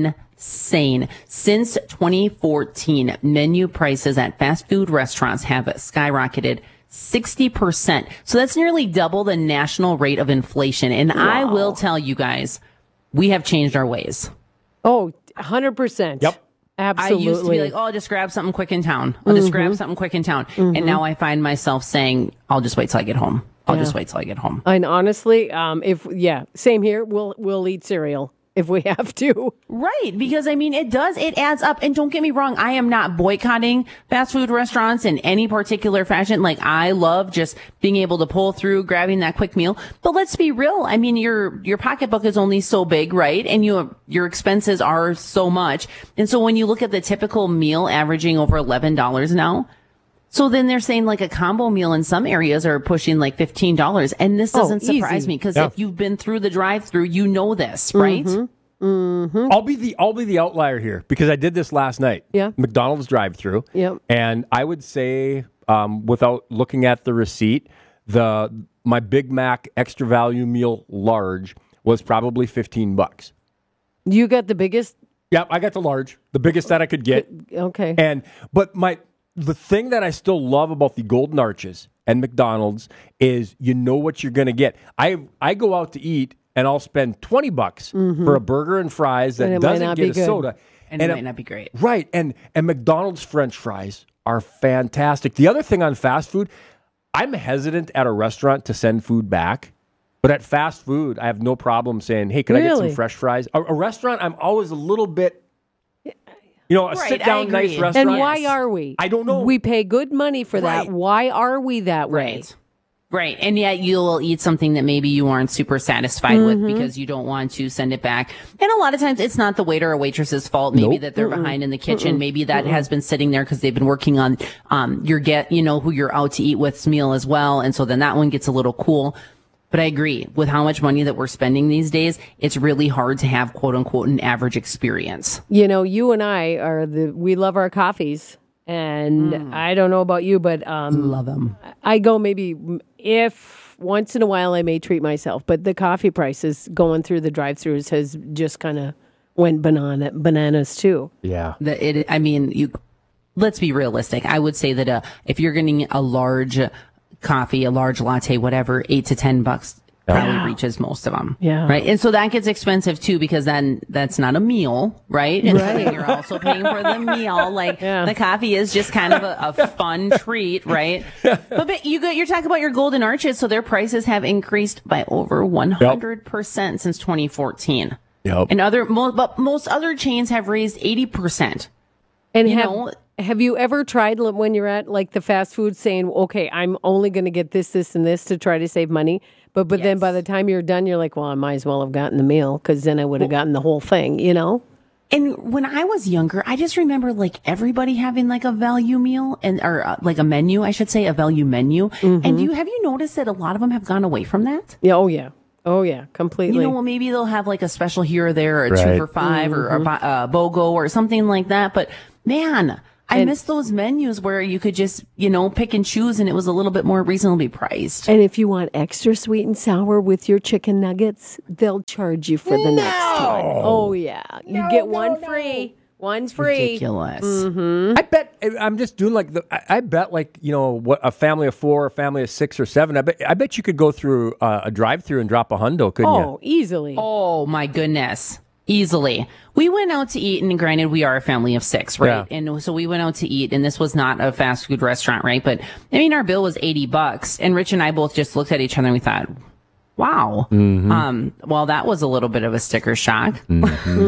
insane. Since twenty fourteen, menu prices at fast food restaurants have skyrocketed sixty percent. So that's nearly double the national rate of inflation. And I will tell you guys, we have changed our ways. Oh, one hundred percent. Yep. Absolutely. I used to be like, oh, I'll just grab something quick in town. I'll just Mm-hmm. grab something quick in town. And now I find myself saying, I'll just wait till I get home. I'll Yeah. just wait till I get home. And honestly, um, if yeah, same here. We'll we'll eat cereal if we have to. Right, because I mean, it does, it adds up. And don't get me wrong, I am not boycotting fast food restaurants in any particular fashion. Like, I love just being able to pull through, grabbing that quick meal. But let's be real. I mean, your, your pocketbook is only so big, right? And you, your expenses are so much. And so when you look at the typical meal averaging over eleven dollars now, so then they're saying like a combo meal in some areas are pushing like fifteen dollars. And this Oh, doesn't surprise easy. me, because Yeah. if you've been through the drive through, you know this, right? Mm-hmm. I'll be the I'll be the outlier here, because I did this last night. Yeah. McDonald's drive-through. Yep. And I would say, um, without looking at the receipt, the my Big Mac extra value meal large was probably fifteen bucks. You got the biggest. Yep, I got the large, the biggest that I could get. Okay. And but my the thing that I still love about the Golden Arches and McDonald's is you know what you're going to get. I I go out to eat and I'll spend twenty bucks for a burger and fries that And it might doesn't not get be a good. soda. And it might not be great. Right. And and McDonald's French fries are fantastic. The other thing on fast food, I'm hesitant at a restaurant to send food back. But at fast food, I have no problem saying, hey, can I get Really? some fresh fries? A, a restaurant, I'm always a little bit, you know, a Right, sit down I nice agree. restaurant. And why are we? I don't know. We pay good money for Right. that. Why are we that way? Right. Right. And yet you'll eat something that maybe you aren't super satisfied Mm-hmm. with because you don't want to send it back. And a lot of times it's not the waiter or waitress's fault. Maybe Nope. that they're behind in the kitchen. Maybe that has been sitting there because they've been working on, um, your get, you know, who you're out to eat with's meal as well. And so then that one gets a little cool. But I agree with how much money that we're spending these days. It's really hard to have quote unquote an average experience. You know, you and I are the, we love our coffees. And I don't know about you, but um, Love them. I go maybe if once in a while I may treat myself, but the coffee prices going through the drive-thrus has just kind of went banana bananas too. Yeah. The, it, I mean, you. Let's be realistic. I would say that uh, if you're getting a large coffee, a large latte, whatever, eight to ten bucks probably Yeah. reaches most of them. Yeah. Right. And so that gets expensive too, because then that's not a meal, right? And so Right. then you're also paying for the meal. Like the coffee is just kind of a, a fun treat, right? But, but you got, you're talking about your Golden Arches, so their prices have increased by over one hundred percent since twenty fourteen. Yep. And other, most, but most other chains have raised eighty percent. And You have, know- have you ever tried li- when you're at like the fast food saying, okay, I'm only going to get this, this, and this to try to save money? But but then by the time you're done, you're like, well, I might as well have gotten the meal because then I would have gotten the whole thing, you know? And when I was younger, I just remember like everybody having like a value meal and or uh, like a menu, I should say, a value menu. And you have you noticed that a lot of them have gone away from that? Yeah. Oh yeah. Oh yeah. Completely. You know, well, maybe they'll have like a special here or there, or a two Right. for five, or, or Mhm. uh, BOGO or something like that. But man, I And- miss those menus where you could just, you know, pick and choose, and it was a little bit more reasonably priced. And if you want extra sweet and sour with your chicken nuggets, they'll charge you for the next one. Oh yeah. You get one free. One's free. Ridiculous. Mm-hmm. I bet I'm just doing like the. I, I bet like you know what a family of four, a family of six or seven. I bet I bet you could go through uh, a drive-through and drop a hundo, couldn't Oh, easily. Oh my goodness. Easily. We went out to eat, and granted, we are a family of six, right? Yeah. And so we went out to eat, and this was not a fast food restaurant, right? But I mean, our bill was eighty bucks, and Rich and I both just looked at each other and we thought, wow. Mhm. Um, well, that was a little bit of a sticker shock. Mm-hmm.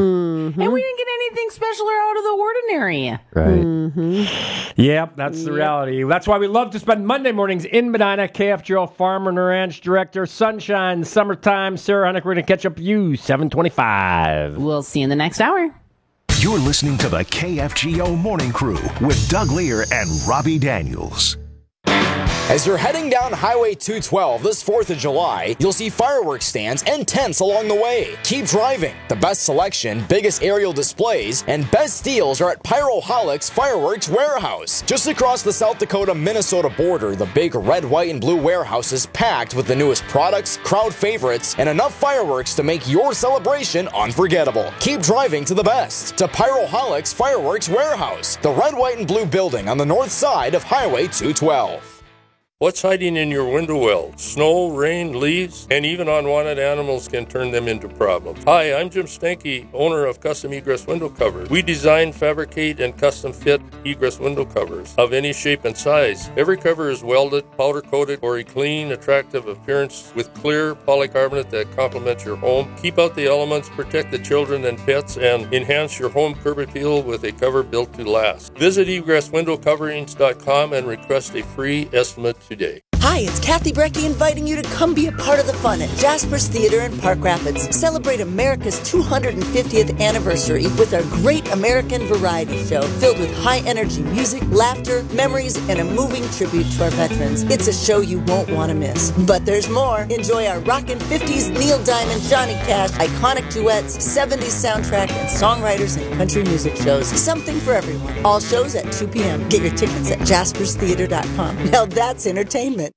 And we didn't get anything special or out of the ordinary. Right. Mm-hmm. Yep, that's the reality. That's why we love to spend Monday mornings in Medina. K F G O Farmer and Ranch Director, sunshine, summertime. Sarah Hunnick, we're going to catch up with you, seven twenty-five. We'll see you in the next hour. You're listening to the K F G O Morning Crew with Doug Lear and Robbie Daniels. As you're heading down Highway two twelve this fourth of July, you'll see fireworks stands and tents along the way. Keep driving. The best selection, biggest aerial displays, and best deals are at Pyroholics Fireworks Warehouse. Just across the South Dakota-Minnesota border, the big red, white, and blue warehouse is packed with the newest products, crowd favorites, and enough fireworks to make your celebration unforgettable. Keep driving to the best. To Pyroholics Fireworks Warehouse, the red, white, and blue building on the north side of Highway two twelve. What's hiding in your window well? Snow, rain, leaves, and even unwanted animals can turn them into problems. Hi, I'm Jim Stanky, owner of Custom Egress Window Covers. We design, fabricate, and custom fit egress window covers of any shape and size. Every cover is welded, powder coated for a clean, attractive appearance with clear polycarbonate that complements your home. Keep out the elements, protect the children and pets, and enhance your home curb appeal with a cover built to last. Visit egress window coverings dot com and request a free estimate today. Hi, it's Kathy Brecky inviting you to come be a part of the fun at Jasper's Theater in Park Rapids. Celebrate America's two hundred fiftieth anniversary with our Great American Variety Show filled with high-energy music, laughter, memories, and a moving tribute to our veterans. It's a show you won't want to miss. But there's more. Enjoy our rockin' fifties, Neil Diamond, Johnny Cash, iconic duets, seventies soundtrack, and songwriters and country music shows. Something for everyone. All shows at two p.m. Get your tickets at jaspers theater dot com. Now that's entertainment.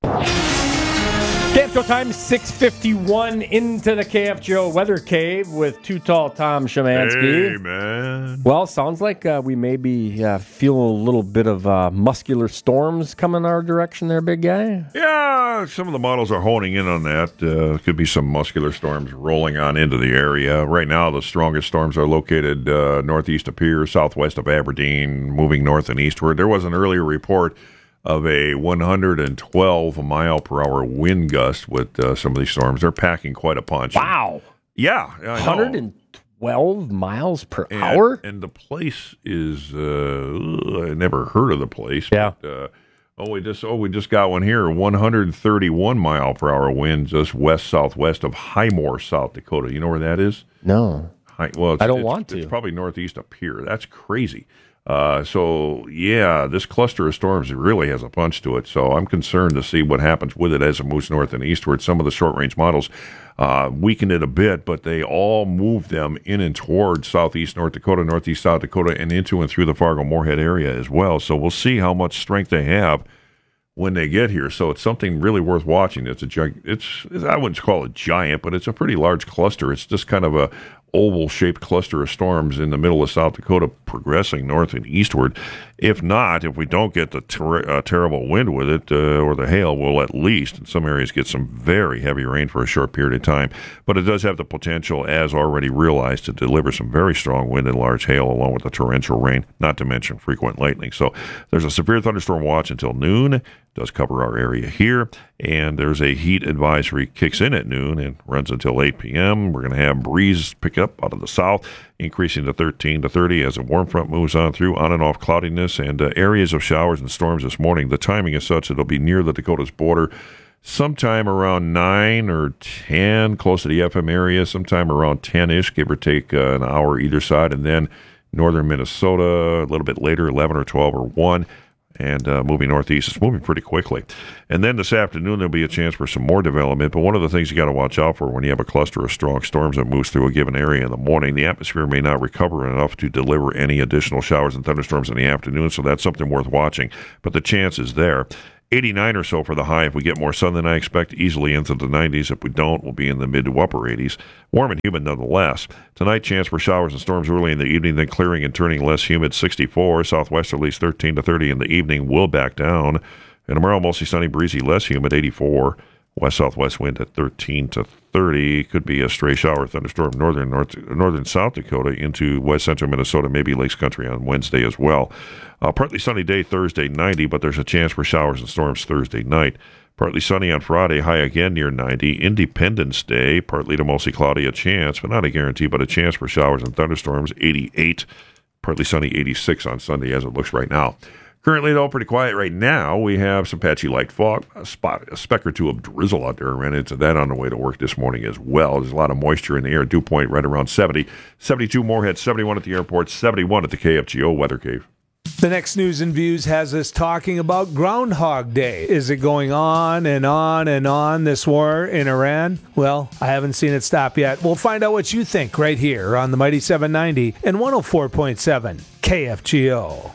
K F G O time, six fifty-one, into the K F G O Weather Cave with Too Tall Tom Shemansky. Hey, man. Well, sounds like uh, we may be uh, feeling a little bit of uh, muscular storms coming our direction there, big guy. Yeah, some of the models are honing in on that. Uh, could be some muscular storms rolling on into the area. Right now, the strongest storms are located uh, northeast of Pierre, southwest of Aberdeen, moving north and eastward. There was an earlier report of a one hundred twelve mile per hour wind gust with uh, some of these storms. They're packing quite a punch. Wow. Yeah. I know. one hundred twelve miles per and, hour? And the place is, uh, I never heard of the place. Yeah. But, uh, oh, we just, oh, we just got one here. one hundred thirty-one mile per hour wind just west southwest of Highmore, South Dakota. You know where that is? No. Hi, well, it's, I don't it's- want to. It's probably northeast of Pierre. That's crazy. Uh, so, yeah, this cluster of storms really has a punch to it. So I'm concerned to see what happens with it as it moves north and eastward. Some of the short-range models uh, weakened it a bit, but they all moved them in and toward southeast North Dakota, northeast South Dakota, and into and through the Fargo-Moorhead area as well. So we'll see how much strength they have when they get here. So it's something really worth watching. It's a gig- it's I wouldn't call it giant, but it's a pretty large cluster. It's just kind of a oval-shaped cluster of storms in the middle of South Dakota progressing north and eastward. If not, if we don't get the ter- uh, terrible wind with it uh, or the hail, we'll at least in some areas get some very heavy rain for a short period of time. But it does have the potential, as already realized, to deliver some very strong wind and large hail along with the torrential rain, not to mention frequent lightning. So there's a severe thunderstorm watch until noon. Does cover our area here, and there's a heat advisory kicks in at noon and runs until eight p.m. We're going to have breeze pick up out of the south, increasing to thirteen to thirty as a warm front moves on through, on and off cloudiness and uh, areas of showers and storms this morning. The timing is such that it'll be near the Dakotas border sometime around nine or ten, close to the F M area, sometime around ten-ish, give or take uh, an hour either side, and then northern Minnesota a little bit later, eleven or twelve or one. And uh, moving northeast. It's moving pretty quickly. And then this afternoon, there'll be a chance for some more development. But one of the things you got to watch out for when you have a cluster of strong storms that moves through a given area in the morning, the atmosphere may not recover enough to deliver any additional showers and thunderstorms in the afternoon. So that's something worth watching. But the chance is there. eighty-nine or so for the high. If we get more sun than I expect, easily into the nineties. If we don't, we'll be in the mid to upper eighties. Warm and humid nonetheless. Tonight, chance for showers and storms early in the evening, then clearing and turning less humid, sixty-four. Southwesterlies thirteen to thirty in the evening, will back down. And tomorrow, mostly sunny, breezy, less humid, eighty-four. West-southwest wind at thirteen to thirty. Could be a stray shower thunderstorm northern north, northern South Dakota into west central Minnesota, maybe Lakes Country on Wednesday as well. Uh, partly sunny day Thursday, ninety, but there's a chance for showers and storms Thursday night. Partly sunny on Friday, high again near ninety. Independence Day, partly to mostly cloudy, a chance, but not a guarantee, but a chance for showers and thunderstorms, eighty-eight. Partly sunny, eighty-six on Sunday as it looks right now. Currently, though, pretty quiet right now. We have some patchy light fog, a spot, a speck or two of drizzle out there. Ran into that on the way to work this morning as well. There's a lot of moisture in the air. Dew point right around seventy. seventy-two Moorhead, seventy-one at the airport, seventy-one at the K F G O Weather Cave. The next News and Views has us talking about Groundhog Day. Is it going on and on and on, this war in Iran? Well, I haven't seen it stop yet. We'll find out what you think right here on the Mighty seven ninety and one oh four point seven K F G O.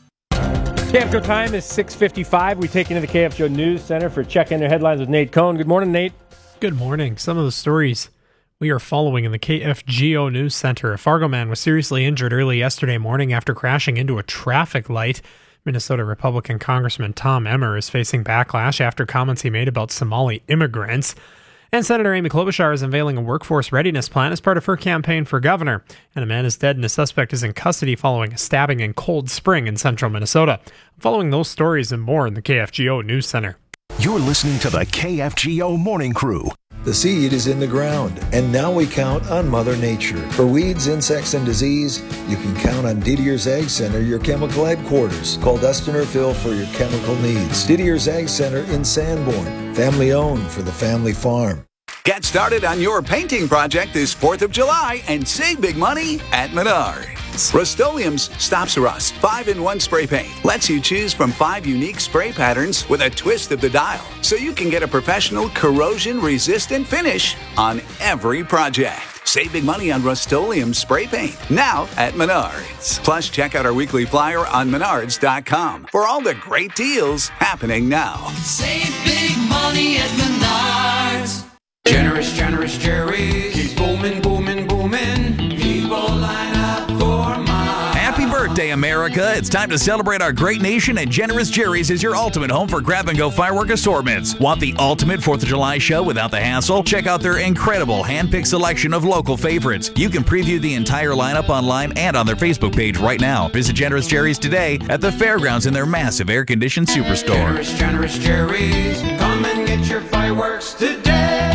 K F G O time is six fifty-five. We take into the K F G O News Center for Check-In Their Headlines with Nate Cohn. Good morning, Nate. Good morning. Some of the stories we are following in the K F G O News Center. A Fargo man was seriously injured early yesterday morning after crashing into a traffic light. Minnesota Republican Congressman Tom Emmer is facing backlash after comments he made about Somali immigrants. And Senator Amy Klobuchar is unveiling a workforce readiness plan as part of her campaign for governor. And a man is dead and a suspect is in custody following a stabbing in Cold Spring in central Minnesota. I'm following those stories and more in the K F G O News Center. You're listening to the K F G O Morning Crew. The seed is in the ground, and now we count on Mother Nature. For weeds, insects, and disease, you can count on Didier's Ag Center, your chemical headquarters. Call Dustin or Phil for your chemical needs. Didier's Ag Center in Sanborn, family owned for the family farm. Get started on your painting project this fourth of July and save big money at Menards. Rust-Oleum's Stops Rust five in one spray paint lets you choose from five unique spray patterns with a twist of the dial, so you can get a professional corrosion-resistant finish on every project. Save big money on Rust-Oleum spray paint now at Menards. Plus, check out our weekly flyer on menards dot com for all the great deals happening now. Save big money at Menards. Generous, generous cherries. Keep booming, booming, booming. People line up for mine. Happy birthday, America. It's time to celebrate our great nation, and Generous Jerry's is your ultimate home for grab-and-go firework assortments. Want the ultimate fourth of July show without the hassle? Check out their incredible hand-picked selection of local favorites. You can preview the entire lineup online and on their Facebook page right now. Visit Generous Jerry's today at the fairgrounds in their massive air-conditioned superstore. Generous, generous cherries. Come and get your fireworks today.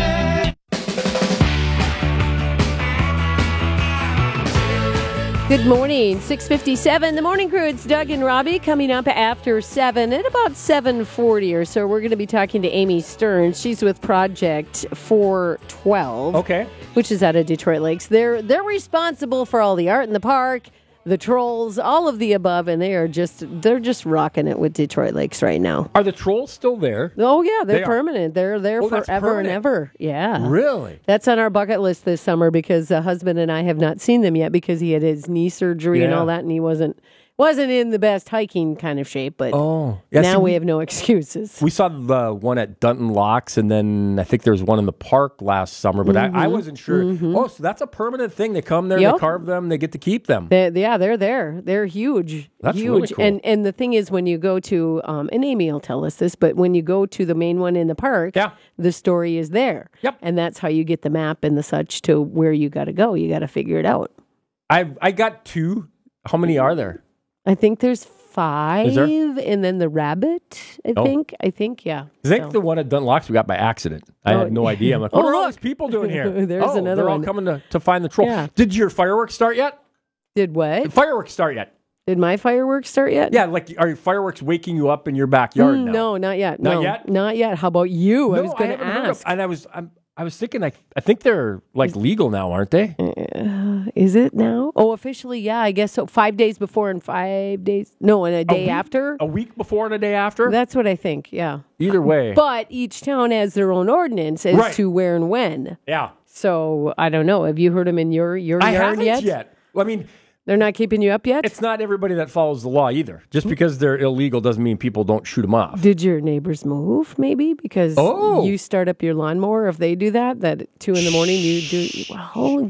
Good morning, six fifty-seven. The Morning Crew, it's Doug and Robbie coming up after seven. At about seven forty or so, we're going to be talking to Amy Stearns. She's with Project four twelve. Okay. Which is out of Detroit Lakes. They're they're responsible for all the art in the park, the trolls, all of the above, and they are just they're just rocking it with Detroit Lakes right now. Are the trolls still there? Oh yeah, they're They are. permanent. They're there Oh, that's forever and permanent. ever. Yeah. Really? That's on our bucket list this summer because the husband and I have not seen them yet because he had his knee surgery and Yeah. all that, and he wasn't Wasn't in the best hiking kind of shape, but Oh, yeah, now see, we, we- have no excuses. We saw the one at Dunton Locks, and then I think there was one in the park last summer, but I, I Mhm, wasn't sure. mhm. Oh, so that's a permanent thing. They come there, Yep. they carve them, they get to keep them. They, yeah, they're there. They're huge. That's huge. really cool. And and the thing is, when you go to, um, and Amy will tell us this, but when you go to the main one in the park, yeah. the story is there. Yep. And that's how you get the map and the such to where you got to go. You got to figure it out. I I got two. How many are there? I think there's five, Is there? and then the rabbit. I Oh. think. I think. Yeah. I think So- the one at Dunton Locks we got by accident. I Oh, had no idea. I'm like, oh, what are all look. these people doing here? There's oh, another they're all one. coming to, to find the troll. Yeah. Did your fireworks start yet? Did what? Did fireworks start yet? Did my fireworks start yet? Yeah, like are fireworks waking you up in your backyard Mm, now? No, not yet. Not no, yet? Not yet. How about you? I No, was going to haven't heard of- ask. and I was I'm, I was thinking I I think they're like legal now, aren't they? Uh, is it now? Oh, officially, yeah, I guess so. Five days before and five days. No, and a day week- after. A week before and a day after? That's what I think. Yeah. Either way. But each town has their own ordinance as Right. to where and when. Yeah. So I don't know. Have you heard them in your your I yard haven't yet? yet. Well, I mean, they're not keeping you up yet. It's not everybody that follows the law either. Just because they're illegal doesn't mean people don't shoot them off. Did your neighbors move? Maybe because Oh. you start up your lawnmower. If they do that, that at two in the morning you do. Well,